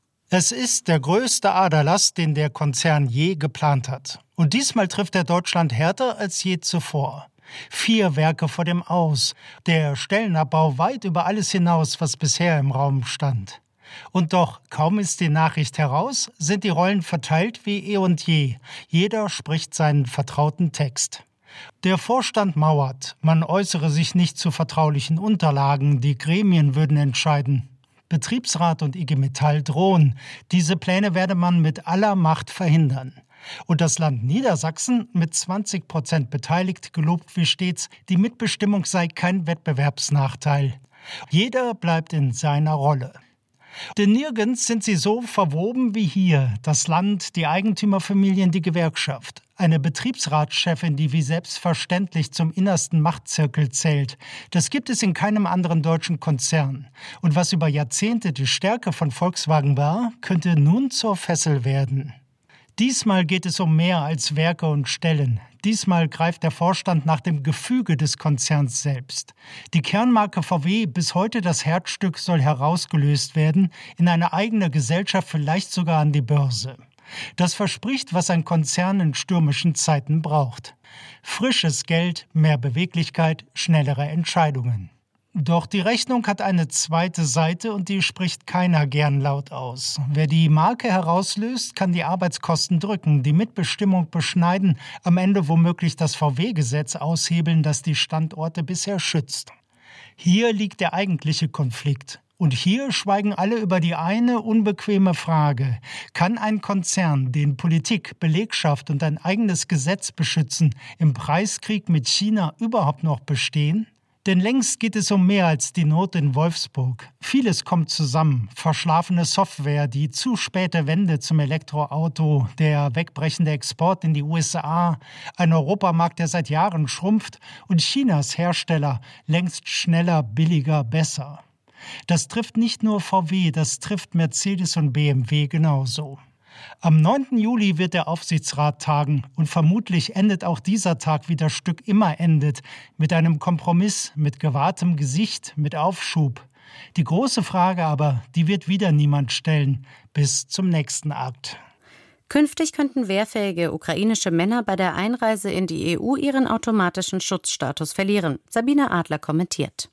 Es ist der größte Aderlass, den der Konzern je geplant hat. Und diesmal trifft er Deutschland härter als je zuvor. Vier Werke vor dem Aus, der Stellenabbau weit über alles hinaus, was bisher im Raum stand. Und doch, kaum ist die Nachricht heraus, sind die Rollen verteilt wie eh und je. Jeder spricht seinen vertrauten Text. Der Vorstand mauert, man äußere sich nicht zu vertraulichen Unterlagen, die Gremien würden entscheiden. Betriebsrat und I G Metall drohen, diese Pläne werde man mit aller Macht verhindern. Und das Land Niedersachsen, mit zwanzig Prozent beteiligt, gelobt wie stets, die Mitbestimmung sei kein Wettbewerbsnachteil. Jeder bleibt in seiner Rolle. Denn nirgends sind sie so verwoben wie hier, das Land, die Eigentümerfamilien, die Gewerkschaft. Eine Betriebsratschefin, die wie selbstverständlich zum innersten Machtzirkel zählt. Das gibt es in keinem anderen deutschen Konzern. Und was über Jahrzehnte die Stärke von Volkswagen war, könnte nun zur Fessel werden. Diesmal geht es um mehr als Werke und Stellen. Diesmal greift der Vorstand nach dem Gefüge des Konzerns selbst. Die Kernmarke V W, bis heute das Herzstück, soll herausgelöst werden, in eine eigene Gesellschaft, vielleicht sogar an die Börse. Das verspricht, was ein Konzern in stürmischen Zeiten braucht. Frisches Geld, mehr Beweglichkeit, schnellere Entscheidungen. Doch die Rechnung hat eine zweite Seite und die spricht keiner gern laut aus. Wer die Marke herauslöst, kann die Arbeitskosten drücken, die Mitbestimmung beschneiden, am Ende womöglich das V W-Gesetz aushebeln, das die Standorte bisher schützt. Hier liegt der eigentliche Konflikt. Und hier schweigen alle über die eine unbequeme Frage: Kann ein Konzern, den Politik, Belegschaft und ein eigenes Gesetz beschützen, im Preiskrieg mit China überhaupt noch bestehen? Denn längst geht es um mehr als die Not in Wolfsburg. Vieles kommt zusammen. Verschlafene Software, die zu späte Wende zum Elektroauto, der wegbrechende Export in die U S A, ein Europamarkt, der seit Jahren schrumpft, und Chinas Hersteller, längst schneller, billiger, besser. Das trifft nicht nur V W, das trifft Mercedes und B M W genauso. Am neunten Juli wird der Aufsichtsrat tagen und vermutlich endet auch dieser Tag, wie das Stück immer endet, mit einem Kompromiss, mit gewahrtem Gesicht, mit Aufschub. Die große Frage aber, die wird wieder niemand stellen, bis zum nächsten Akt. Künftig könnten wehrfähige ukrainische Männer bei der Einreise in die E U ihren automatischen Schutzstatus verlieren. Sabine Adler kommentiert.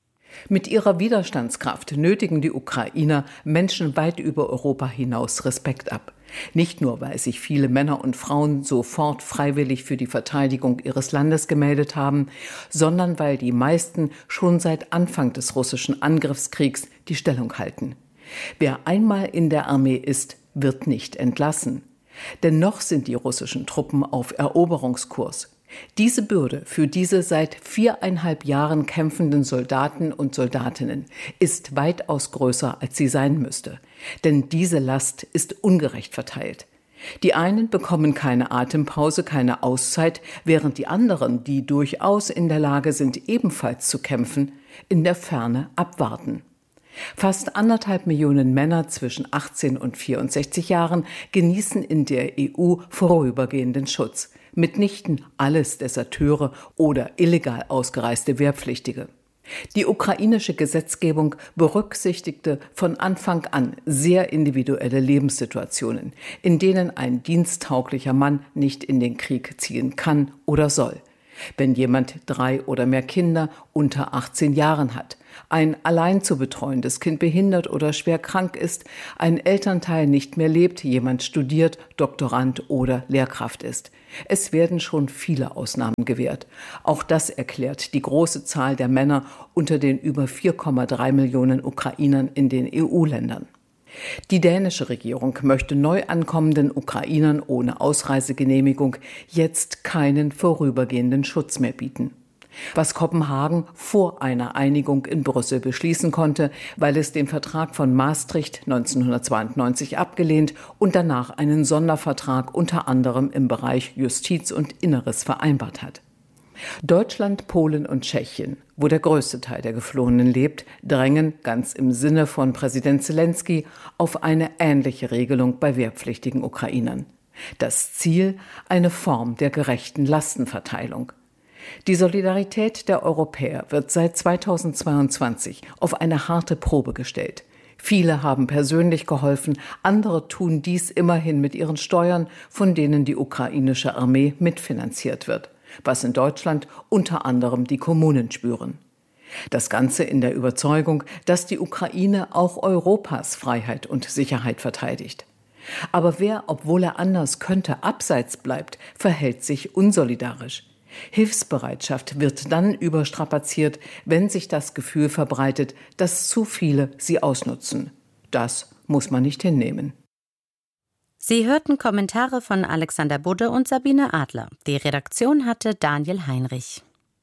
Mit ihrer Widerstandskraft nötigen die Ukrainer Menschen weit über Europa hinaus Respekt ab. Nicht nur, weil sich viele Männer und Frauen sofort freiwillig für die Verteidigung ihres Landes gemeldet haben, sondern weil die meisten schon seit Anfang des russischen Angriffskriegs die Stellung halten. Wer einmal in der Armee ist, wird nicht entlassen. Denn noch sind die russischen Truppen auf Eroberungskurs. Diese Bürde für diese seit viereinhalb Jahren kämpfenden Soldaten und Soldatinnen ist weitaus größer, als sie sein müsste. Denn diese Last ist ungerecht verteilt. Die einen bekommen keine Atempause, keine Auszeit, während die anderen, die durchaus in der Lage sind, ebenfalls zu kämpfen, in der Ferne abwarten. Fast anderthalb Millionen Männer zwischen achtzehn und vierundsechzig Jahren genießen in der E U vorübergehenden Schutz. Mitnichten alles Deserteure oder illegal ausgereiste Wehrpflichtige. Die ukrainische Gesetzgebung berücksichtigte von Anfang an sehr individuelle Lebenssituationen, in denen ein diensttauglicher Mann nicht in den Krieg ziehen kann oder soll. Wenn jemand drei oder mehr Kinder unter achtzehn Jahren hat, ein allein zu betreuendes Kind behindert oder schwer krank ist, ein Elternteil nicht mehr lebt, jemand studiert, Doktorand oder Lehrkraft ist. Es werden schon viele Ausnahmen gewährt. Auch das erklärt die große Zahl der Männer unter den über vier Komma drei Millionen Ukrainern in den E U-Ländern. Die dänische Regierung möchte neu ankommenden Ukrainern ohne Ausreisegenehmigung jetzt keinen vorübergehenden Schutz mehr bieten. Was Kopenhagen vor einer Einigung in Brüssel beschließen konnte, weil es den Vertrag von Maastricht neunzehnhundertzweiundneunzig abgelehnt und danach einen Sondervertrag unter anderem im Bereich Justiz und Inneres vereinbart hat. Deutschland, Polen und Tschechien, wo der größte Teil der Geflohenen lebt, drängen, ganz im Sinne von Präsident Zelensky, auf eine ähnliche Regelung bei wehrpflichtigen Ukrainern. Das Ziel: eine Form der gerechten Lastenverteilung. Die Solidarität der Europäer wird seit zweitausendzweiundzwanzig auf eine harte Probe gestellt. Viele haben persönlich geholfen, andere tun dies immerhin mit ihren Steuern, von denen die ukrainische Armee mitfinanziert wird, was in Deutschland unter anderem die Kommunen spüren. Das Ganze in der Überzeugung, dass die Ukraine auch Europas Freiheit und Sicherheit verteidigt. Aber wer, obwohl er anders könnte, abseits bleibt, verhält sich unsolidarisch. Hilfsbereitschaft wird dann überstrapaziert, wenn sich das Gefühl verbreitet, dass zu viele sie ausnutzen. Das muss man nicht hinnehmen. Sie hörten Kommentare von Alexander Budde und Sabine Adler. Die Redaktion hatte Daniel Heinrich.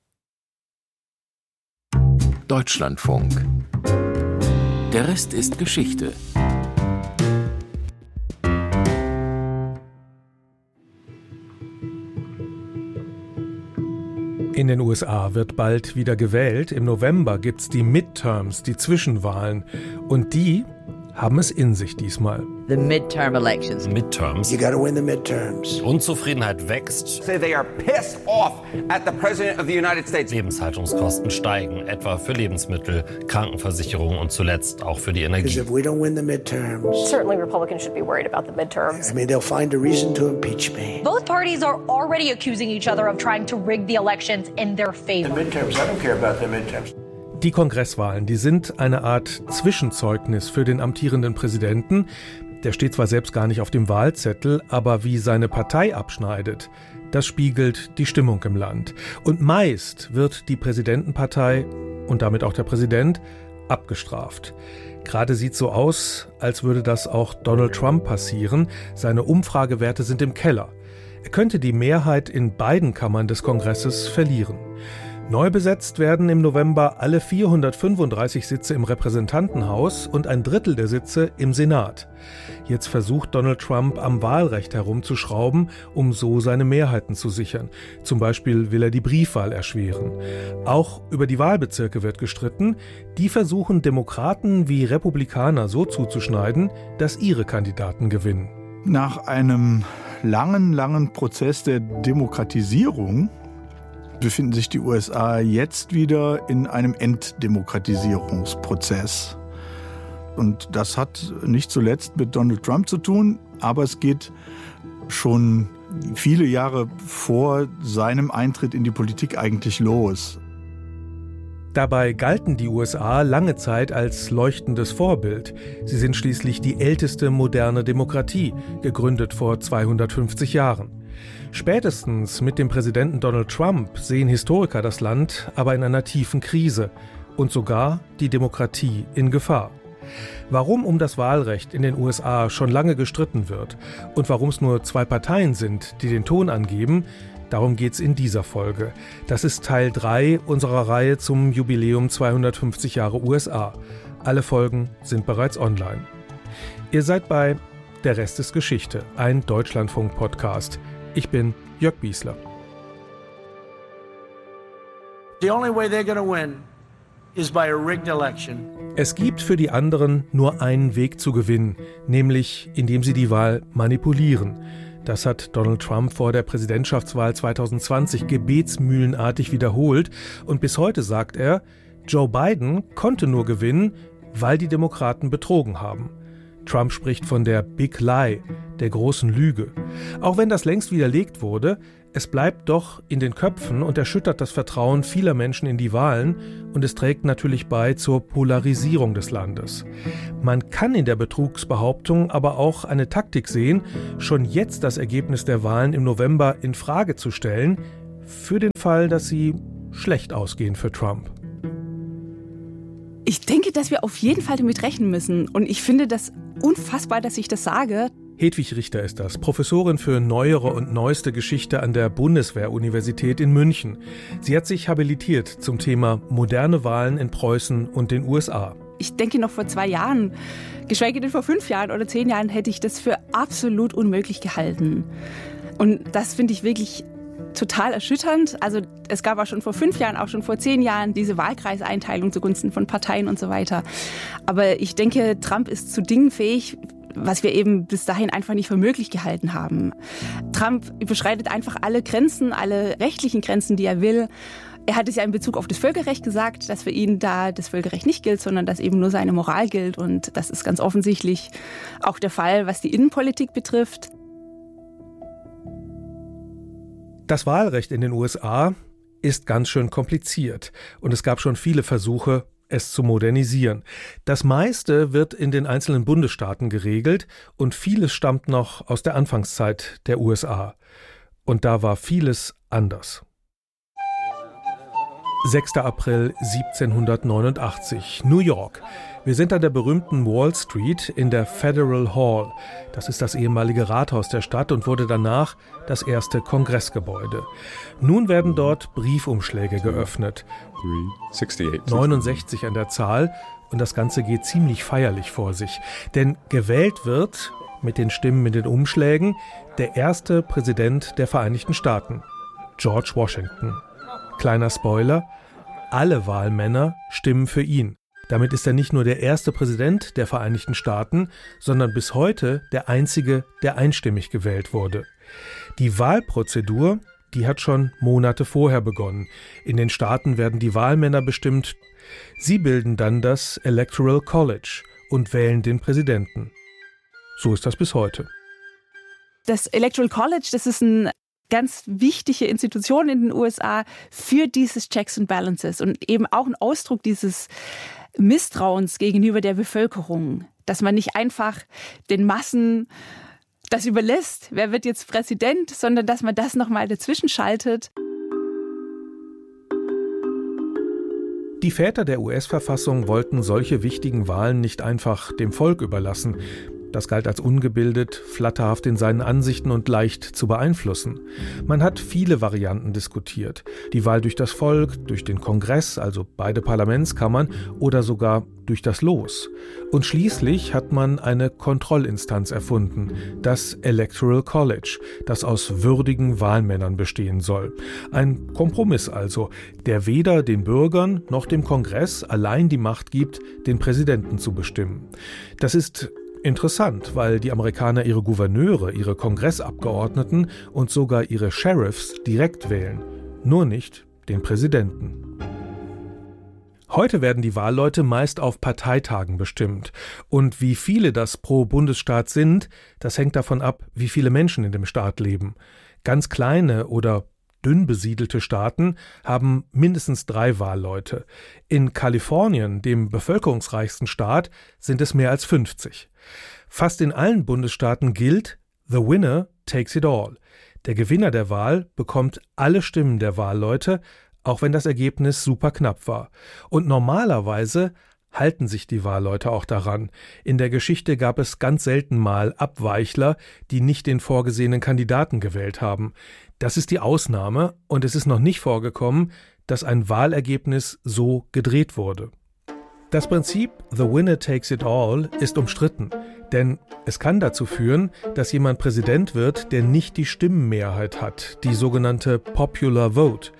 Deutschlandfunk. Der Rest ist Geschichte. In den U S A wird bald wieder gewählt. Im November gibt's die Midterms, die Zwischenwahlen. Und die haben es in sich diesmal. The midterm elections. Midterms. You gotta win the midterms. Unzufriedenheit wächst. Say they are pissed off at the President of the United States. Lebenshaltungskosten steigen, etwa für Lebensmittel, Krankenversicherung und zuletzt auch für die Energie. Because if we don't win the midterms, certainly Republicans should be worried about the midterms. I mean, they'll find a reason to impeach me. Both parties are already accusing each other of trying to rig the elections in their favor. The midterms, I don't care about the midterms. Die Kongresswahlen, die sind eine Art Zwischenzeugnis für den amtierenden Präsidenten. Der steht zwar selbst gar nicht auf dem Wahlzettel, aber wie seine Partei abschneidet, das spiegelt die Stimmung im Land. Und meist wird die Präsidentenpartei und damit auch der Präsident abgestraft. Gerade sieht so aus, als würde das auch Donald Trump passieren. Seine Umfragewerte sind im Keller. Er könnte die Mehrheit in beiden Kammern des Kongresses verlieren. Neu besetzt werden im November alle vierhundertfünfunddreißig Sitze im Repräsentantenhaus und ein Drittel der Sitze im Senat. Jetzt versucht Donald Trump am Wahlrecht herumzuschrauben, um so seine Mehrheiten zu sichern. Zum Beispiel will er die Briefwahl erschweren. Auch über die Wahlbezirke wird gestritten. Die versuchen Demokraten wie Republikaner so zuzuschneiden, dass ihre Kandidaten gewinnen. Nach einem langen, langen Prozess der Demokratisierung befinden sich die U S A jetzt wieder in einem Enddemokratisierungsprozess. Und das hat nicht zuletzt mit Donald Trump zu tun, aber es geht schon viele Jahre vor seinem Eintritt in die Politik eigentlich los. Dabei galten die U S A lange Zeit als leuchtendes Vorbild. Sie sind schließlich die älteste moderne Demokratie, gegründet vor zweihundertfünfzig Jahren. Spätestens mit dem Präsidenten Donald Trump sehen Historiker das Land aber in einer tiefen Krise und sogar die Demokratie in Gefahr. Warum um das Wahlrecht in den U S A schon lange gestritten wird und warum es nur zwei Parteien sind, die den Ton angeben, darum geht's in dieser Folge. Das ist Teil drei unserer Reihe zum Jubiläum zweihundertfünfzig Jahre U S A. Alle Folgen sind bereits online. Ihr seid bei Der Rest ist Geschichte, ein Deutschlandfunk-Podcast. Ich bin Jörg Biesler. The only way they're going to win is by a rigged election. Es gibt für die anderen nur einen Weg zu gewinnen, nämlich indem sie die Wahl manipulieren. Das hat Donald Trump vor der Präsidentschaftswahl zwanzig zwanzig gebetsmühlenartig wiederholt. Und bis heute sagt er, Joe Biden konnte nur gewinnen, weil die Demokraten betrogen haben. Trump spricht von der Big Lie, der großen Lüge. Auch wenn das längst widerlegt wurde, es bleibt doch in den Köpfen und erschüttert das Vertrauen vieler Menschen in die Wahlen und es trägt natürlich bei zur Polarisierung des Landes. Man kann in der Betrugsbehauptung aber auch eine Taktik sehen, schon jetzt das Ergebnis der Wahlen im November in Frage zu stellen, für den Fall, dass sie schlecht ausgehen für Trump. Ich denke, dass wir auf jeden Fall damit rechnen müssen. Und ich finde das unfassbar, dass ich das sage. Hedwig Richter ist das, Professorin für neuere und neueste Geschichte an der Bundeswehr-Universität in München. Sie hat sich habilitiert zum Thema moderne Wahlen in Preußen und den U S A. Ich denke, noch vor zwei Jahren, geschweige denn vor fünf Jahren oder zehn Jahren, hätte ich das für absolut unmöglich gehalten. Und das finde ich wirklich total erschütternd. Also es gab auch schon vor fünf Jahren, auch schon vor zehn Jahren diese Wahlkreiseinteilung zugunsten von Parteien und so weiter. Aber ich denke, Trump ist zu Dingen fähig, was wir eben bis dahin einfach nicht für möglich gehalten haben. Trump überschreitet einfach alle Grenzen, alle rechtlichen Grenzen, die er will. Er hat es ja in Bezug auf das Völkerrecht gesagt, dass für ihn da das Völkerrecht nicht gilt, sondern dass eben nur seine Moral gilt. Und das ist ganz offensichtlich auch der Fall, was die Innenpolitik betrifft. Das Wahlrecht in den U S A ist ganz schön kompliziert und es gab schon viele Versuche, es zu modernisieren. Das meiste wird in den einzelnen Bundesstaaten geregelt und vieles stammt noch aus der Anfangszeit der U S A. Und da war vieles anders. sechster April siebzehnhundertneunundachtzig, New York. Wir sind an der berühmten Wall Street in der Federal Hall. Das ist das ehemalige Rathaus der Stadt und wurde danach das erste Kongressgebäude. Nun werden dort Briefumschläge geöffnet. neunundsechzig an der Zahl und das Ganze geht ziemlich feierlich vor sich. Denn gewählt wird, mit den Stimmen in den Umschlägen, der erste Präsident der Vereinigten Staaten, George Washington. Kleiner Spoiler, alle Wahlmänner stimmen für ihn. Damit ist er nicht nur der erste Präsident der Vereinigten Staaten, sondern bis heute der einzige, der einstimmig gewählt wurde. Die Wahlprozedur, die hat schon Monate vorher begonnen. In den Staaten werden die Wahlmänner bestimmt. Sie bilden dann das Electoral College und wählen den Präsidenten. So ist das bis heute. Das Electoral College, das ist eine ganz wichtige Institution in den U S A für dieses Checks and Balances und eben auch ein Ausdruck dieses Misstrauens gegenüber der Bevölkerung, dass man nicht einfach den Massen das überlässt, wer wird jetzt Präsident, sondern dass man das nochmal dazwischen schaltet. Die Väter der U S-Verfassung wollten solche wichtigen Wahlen nicht einfach dem Volk überlassen. Das galt als ungebildet, flatterhaft in seinen Ansichten und leicht zu beeinflussen. Man hat viele Varianten diskutiert. Die Wahl durch das Volk, durch den Kongress, also beide Parlamentskammern, oder sogar durch das Los. Und schließlich hat man eine Kontrollinstanz erfunden, das Electoral College, das aus würdigen Wahlmännern bestehen soll. Ein Kompromiss also, der weder den Bürgern noch dem Kongress allein die Macht gibt, den Präsidenten zu bestimmen. Das ist interessant, weil die Amerikaner ihre Gouverneure, ihre Kongressabgeordneten und sogar ihre Sheriffs direkt wählen, nur nicht den Präsidenten. Heute werden die Wahlleute meist auf Parteitagen bestimmt. Und wie viele das pro Bundesstaat sind, das hängt davon ab, wie viele Menschen in dem Staat leben. Ganz kleine oder dünn besiedelte Staaten haben mindestens drei Wahlleute. In Kalifornien, dem bevölkerungsreichsten Staat, sind es mehr als fünfzig. Fast in allen Bundesstaaten gilt, the winner takes it all. Der Gewinner der Wahl bekommt alle Stimmen der Wahlleute, auch wenn das Ergebnis super knapp war. Und normalerweise halten sich die Wahlleute auch daran. In der Geschichte gab es ganz selten mal Abweichler, die nicht den vorgesehenen Kandidaten gewählt haben. Das ist die Ausnahme und es ist noch nicht vorgekommen, dass ein Wahlergebnis so gedreht wurde. Das Prinzip The Winner Takes It All ist umstritten, denn es kann dazu führen, dass jemand Präsident wird, der nicht die Stimmenmehrheit hat, die sogenannte Popular Vote.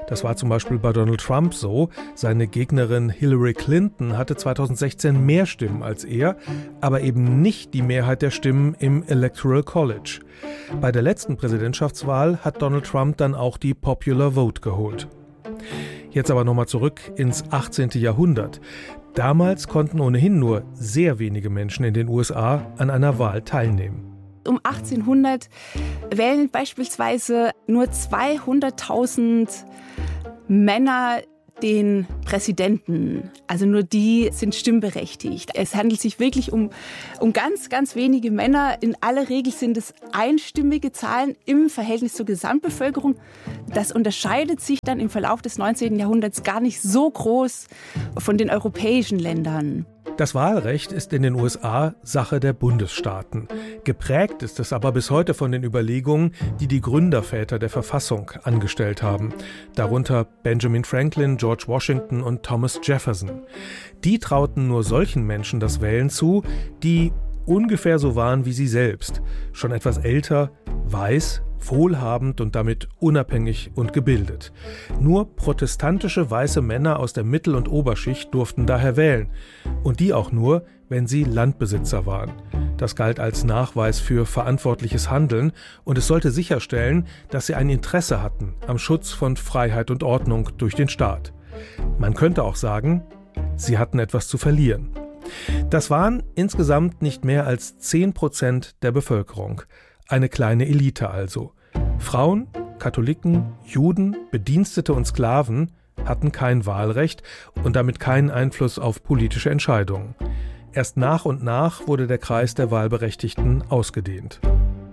Das war zum Beispiel bei Donald Trump so. Seine Gegnerin Hillary Clinton hatte zweitausendsechzehn mehr Stimmen als er, aber eben nicht die Mehrheit der Stimmen im Electoral College. Bei der letzten Präsidentschaftswahl hat Donald Trump dann auch die Popular Vote geholt. Jetzt aber nochmal zurück ins achtzehnten Jahrhundert. Damals konnten ohnehin nur sehr wenige Menschen in den U S A an einer Wahl teilnehmen. Um achtzehnhundert wählen beispielsweise nur zweihunderttausend Männer den Präsidenten. Also nur die sind stimmberechtigt. Es handelt sich wirklich um, um ganz, ganz wenige Männer. In aller Regel sind es einstimmige Zahlen im Verhältnis zur Gesamtbevölkerung. Das unterscheidet sich dann im Verlauf des neunzehnten Jahrhunderts gar nicht so groß von den europäischen Ländern. Das Wahlrecht ist in den U S A Sache der Bundesstaaten. Geprägt ist es aber bis heute von den Überlegungen, die die Gründerväter der Verfassung angestellt haben. Darunter Benjamin Franklin, George Washington und Thomas Jefferson. Die trauten nur solchen Menschen das Wählen zu, die ungefähr so waren wie sie selbst. Schon etwas älter, weiß, wohlhabend und damit unabhängig und gebildet. Nur protestantische weiße Männer aus der Mittel- und Oberschicht durften daher wählen. Und die auch nur, wenn sie Landbesitzer waren. Das galt als Nachweis für verantwortliches Handeln und es sollte sicherstellen, dass sie ein Interesse hatten am Schutz von Freiheit und Ordnung durch den Staat. Man könnte auch sagen, sie hatten etwas zu verlieren. Das waren insgesamt nicht mehr als zehn Prozent der Bevölkerung. Eine kleine Elite also. Frauen, Katholiken, Juden, Bedienstete und Sklaven hatten kein Wahlrecht und damit keinen Einfluss auf politische Entscheidungen. Erst nach und nach wurde der Kreis der Wahlberechtigten ausgedehnt.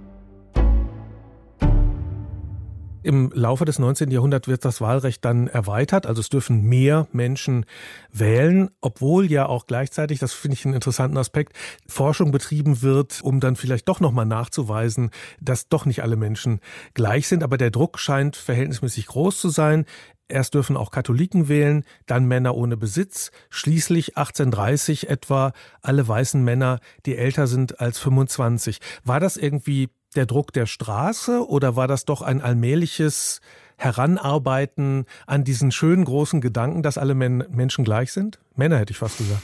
Im Laufe des neunzehnten Jahrhunderts wird das Wahlrecht dann erweitert, also es dürfen mehr Menschen wählen, obwohl ja auch gleichzeitig, das finde ich einen interessanten Aspekt, Forschung betrieben wird, um dann vielleicht doch nochmal nachzuweisen, dass doch nicht alle Menschen gleich sind. Aber der Druck scheint verhältnismäßig groß zu sein. Erst dürfen auch Katholiken wählen, dann Männer ohne Besitz, schließlich achtzehnhundertdreißig etwa alle weißen Männer, die älter sind als fünfundzwanzig. War das irgendwie der Druck der Straße oder war das doch ein allmähliches Heranarbeiten an diesen schönen großen Gedanken, dass alle Men- Menschen gleich sind? Männer hätte ich fast gesagt.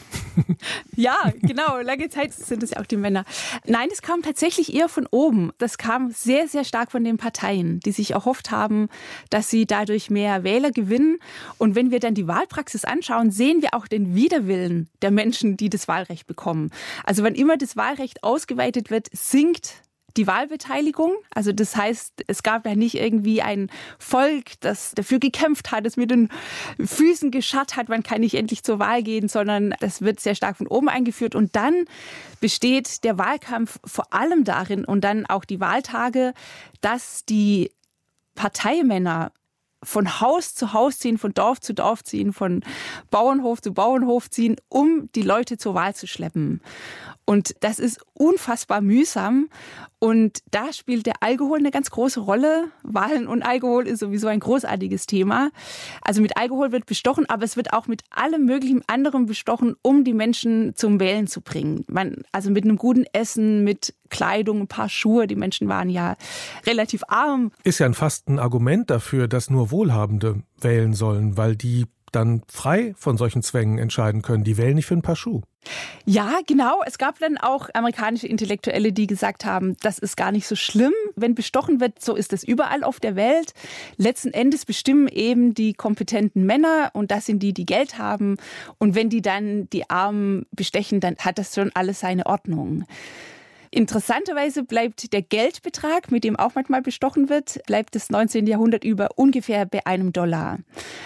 Ja, genau. Lange Zeit sind es ja auch die Männer. Nein, es kam tatsächlich eher von oben. Das kam sehr, sehr stark von den Parteien, die sich erhofft haben, dass sie dadurch mehr Wähler gewinnen. Und wenn wir dann die Wahlpraxis anschauen, sehen wir auch den Widerwillen der Menschen, die das Wahlrecht bekommen. Also wann immer das Wahlrecht ausgeweitet wird, sinkt die Wahlbeteiligung. Also das heißt, es gab ja nicht irgendwie ein Volk, das dafür gekämpft hat, das mit den Füßen gescharrt hat, wann kann ich endlich zur Wahl gehen, sondern das wird sehr stark von oben eingeführt. Und dann besteht der Wahlkampf vor allem darin und dann auch die Wahltage, dass die Parteimänner von Haus zu Haus ziehen, von Dorf zu Dorf ziehen, von Bauernhof zu Bauernhof ziehen, um die Leute zur Wahl zu schleppen. Und das ist unfassbar mühsam. Und da spielt der Alkohol eine ganz große Rolle. Wahlen und Alkohol ist sowieso ein großartiges Thema. Also mit Alkohol wird bestochen, aber es wird auch mit allem möglichen anderen bestochen, um die Menschen zum Wählen zu bringen. Man, also mit einem guten Essen, mit Kleidung, ein paar Schuhe. Die Menschen waren ja relativ arm. Ist ja fast ein Argument dafür, dass nur Wohlhabende wählen sollen, weil die dann frei von solchen Zwängen entscheiden können. Die wählen nicht für ein paar Schuhe. Ja, genau. Es gab dann auch amerikanische Intellektuelle, die gesagt haben, das ist gar nicht so schlimm, wenn bestochen wird. So ist es überall auf der Welt. Letzten Endes bestimmen eben die kompetenten Männer und das sind die, die Geld haben. Und wenn die dann die Armen bestechen, dann hat das schon alles seine Ordnung. Interessanterweise bleibt der Geldbetrag, mit dem auch manchmal bestochen wird, bleibt das neunzehnten Jahrhundert über ungefähr bei einem Dollar.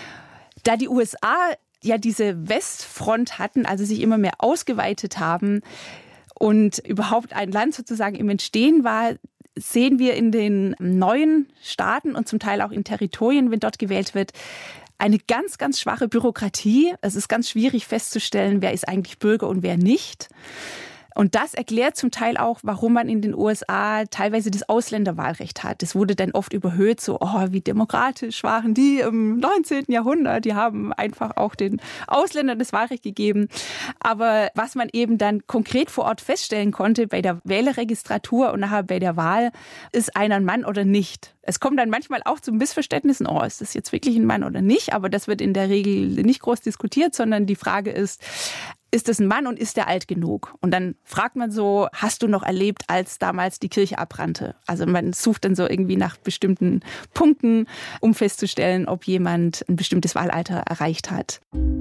Da die U S A ja diese Westfront hatten, also sich immer mehr ausgeweitet haben und überhaupt ein Land sozusagen im Entstehen war, sehen wir in den neuen Staaten und zum Teil auch in Territorien, wenn dort gewählt wird, eine ganz, ganz schwache Bürokratie. Es ist ganz schwierig festzustellen, wer ist eigentlich Bürger und wer nicht. Und das erklärt zum Teil auch, warum man in den U S A teilweise das Ausländerwahlrecht hat. Das wurde dann oft überhöht, so, oh, wie demokratisch waren die im neunzehnten Jahrhundert. Die haben einfach auch den Ausländern das Wahlrecht gegeben. Aber was man eben dann konkret vor Ort feststellen konnte bei der Wählerregistratur und nachher bei der Wahl, ist einer ein Mann oder nicht. Es kommt dann manchmal auch zu Missverständnissen, oh, ist das jetzt wirklich ein Mann oder nicht? Aber das wird in der Regel nicht groß diskutiert, sondern die Frage ist, ist es ein Mann und ist der alt genug? Und dann fragt man so, hast du noch erlebt, als damals die Kirche abbrannte? Also man sucht dann so irgendwie nach bestimmten Punkten, um festzustellen, ob jemand ein bestimmtes Wahlalter erreicht hat.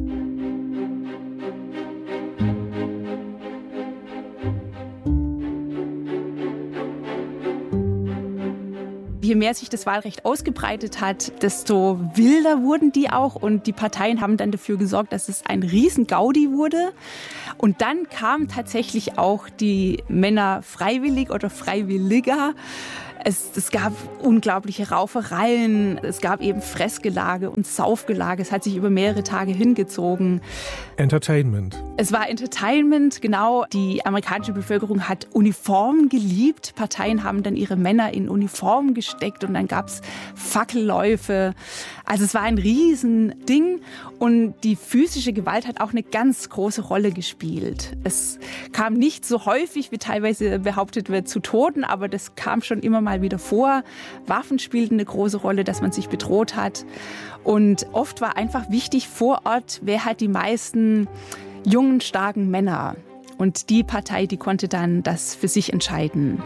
Je mehr sich das Wahlrecht ausgebreitet hat, desto wilder wurden die auch. Und die Parteien haben dann dafür gesorgt, dass es ein Riesen-Gaudi wurde. Und dann kamen tatsächlich auch die Männer freiwillig oder freiwilliger. Es, es gab unglaubliche Raufereien, es gab eben Fressgelage und Saufgelage. Es hat sich über mehrere Tage hingezogen. Entertainment. Es war Entertainment, genau. Die amerikanische Bevölkerung hat Uniformen geliebt. Parteien haben dann ihre Männer in Uniformen gesteckt und dann gab es Fackelläufe. Also es war ein Riesending und die physische Gewalt hat auch eine ganz große Rolle gespielt. Es kam nicht so häufig, wie teilweise behauptet wird, zu Toten, aber das kam schon immer mal wieder vor. Waffen spielten eine große Rolle, dass man sich bedroht hat. Und oft war einfach wichtig vor Ort, wer hat die meisten jungen, starken Männer. Und die Partei, die konnte dann das für sich entscheiden.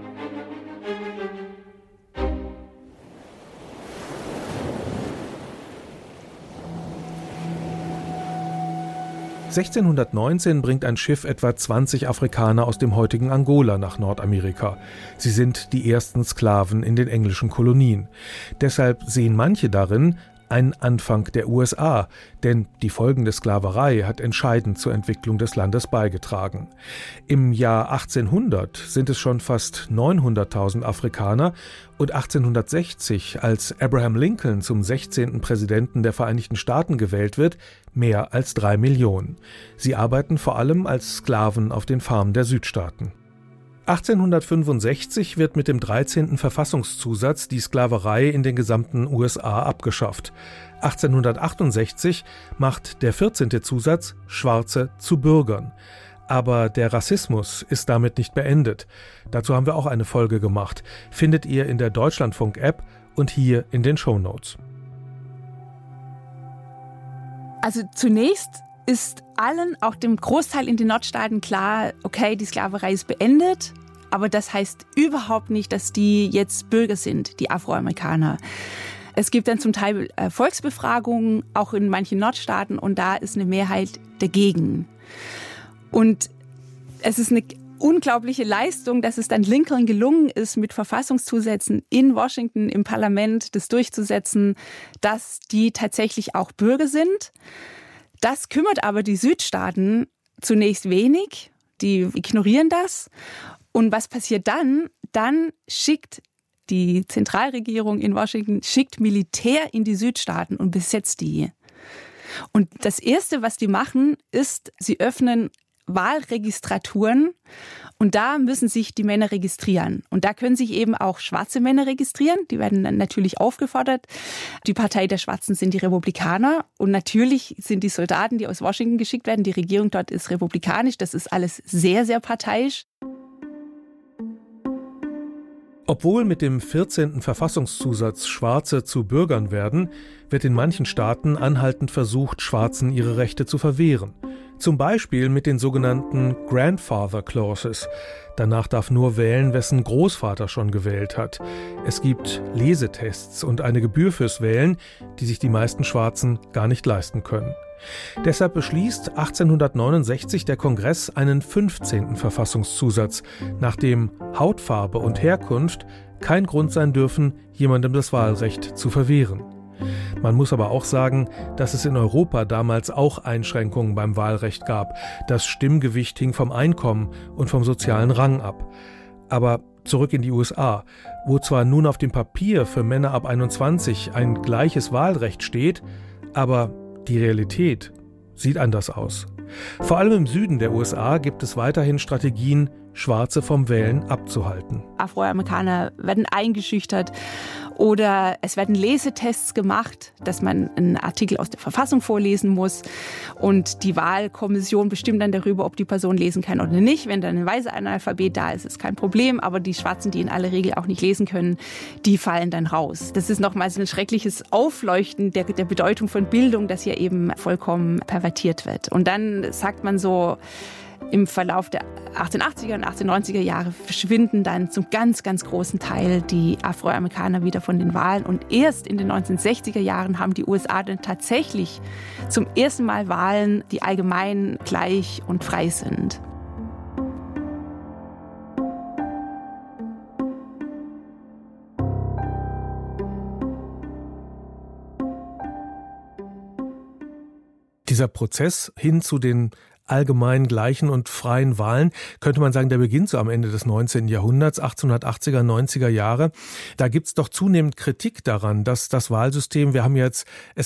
sechzehnhundertneunzehn bringt ein Schiff etwa zwanzig Afrikaner aus dem heutigen Angola nach Nordamerika. Sie sind die ersten Sklaven in den englischen Kolonien. Deshalb sehen manche darin einen Anfang der U S A, denn die folgende Sklaverei hat entscheidend zur Entwicklung des Landes beigetragen. Im Jahr achtzehnhundert sind es schon fast neunhunderttausend Afrikaner und achtzehnhundertsechzig, als Abraham Lincoln zum sechzehnten Präsidenten der Vereinigten Staaten gewählt wird, mehr als drei Millionen. Sie arbeiten vor allem als Sklaven auf den Farmen der Südstaaten. achtzehnhundertfünfundsechzig wird mit dem dreizehnten Verfassungszusatz die Sklaverei in den gesamten U S A abgeschafft. achtzehnhundertachtundsechzig macht der vierzehnte Zusatz Schwarze zu Bürgern. Aber der Rassismus ist damit nicht beendet. Dazu haben wir auch eine Folge gemacht. Findet ihr in der Deutschlandfunk-App und hier in den Shownotes. Also zunächst ist allen, auch dem Großteil in den Nordstaaten klar, okay, die Sklaverei ist beendet, aber das heißt überhaupt nicht, dass die jetzt Bürger sind, die Afroamerikaner. Es gibt dann zum Teil Volksbefragungen, auch in manchen Nordstaaten, und da ist eine Mehrheit dagegen. Und es ist eine unglaubliche Leistung, dass es dann Lincoln gelungen ist, mit Verfassungszusätzen in Washington im Parlament das durchzusetzen, dass die tatsächlich auch Bürger sind. Das kümmert aber die Südstaaten zunächst wenig. Die ignorieren das. Und was passiert dann? Dann schickt die Zentralregierung in Washington schickt Militär in die Südstaaten und besetzt die. Und das Erste, was die machen, ist, sie öffnen Wahlregistraturen und da müssen sich die Männer registrieren. Und da können sich eben auch schwarze Männer registrieren. Die werden dann natürlich aufgefordert. Die Partei der Schwarzen sind die Republikaner und natürlich sind die Soldaten, die aus Washington geschickt werden, die Regierung dort ist republikanisch. Das ist alles sehr, sehr parteiisch. Obwohl mit dem vierzehnten Verfassungszusatz Schwarze zu Bürgern werden, wird in manchen Staaten anhaltend versucht, Schwarzen ihre Rechte zu verwehren. Zum Beispiel mit den sogenannten Grandfather Clauses. Danach darf nur wählen, wessen Großvater schon gewählt hat. Es gibt Lesetests und eine Gebühr fürs Wählen, die sich die meisten Schwarzen gar nicht leisten können. Deshalb beschließt achtzehnhundertneunundsechzig der Kongress einen fünfzehnten Verfassungszusatz, nach dem Hautfarbe und Herkunft kein Grund sein dürfen, jemandem das Wahlrecht zu verwehren. Man muss aber auch sagen, dass es in Europa damals auch Einschränkungen beim Wahlrecht gab. Das Stimmgewicht hing vom Einkommen und vom sozialen Rang ab. Aber zurück in die U S A, wo zwar nun auf dem Papier für Männer ab einundzwanzig ein gleiches Wahlrecht steht, aber die Realität sieht anders aus. Vor allem im Süden der U S A gibt es weiterhin Strategien, Schwarze vom Wählen abzuhalten. Afroamerikaner werden eingeschüchtert oder es werden Lesetests gemacht, dass man einen Artikel aus der Verfassung vorlesen muss und die Wahlkommission bestimmt dann darüber, ob die Person lesen kann oder nicht. Wenn dann ein weißer Analphabet da ist, ist kein Problem, aber die Schwarzen, die in aller Regel auch nicht lesen können, die fallen dann raus. Das ist nochmal so ein schreckliches Aufleuchten der, der Bedeutung von Bildung, das hier eben vollkommen pervertiert wird. Und dann sagt man so, im Verlauf der achtzehnhundertachtziger und achtzehnhundertneunziger Jahre verschwinden dann zum ganz, ganz großen Teil die Afroamerikaner wieder von den Wahlen. Und erst in den neunzehnhundertsechziger Jahren haben die U S A dann tatsächlich zum ersten Mal Wahlen, die allgemein gleich und frei sind. Dieser Prozess hin zu den allgemein gleichen und freien Wahlen, könnte man sagen, der beginnt so am Ende des neunzehnten Jahrhunderts, achtzehnhundertachtziger, neunziger Jahre. Da gibt's doch zunehmend Kritik daran, dass das Wahlsystem, wir haben jetzt es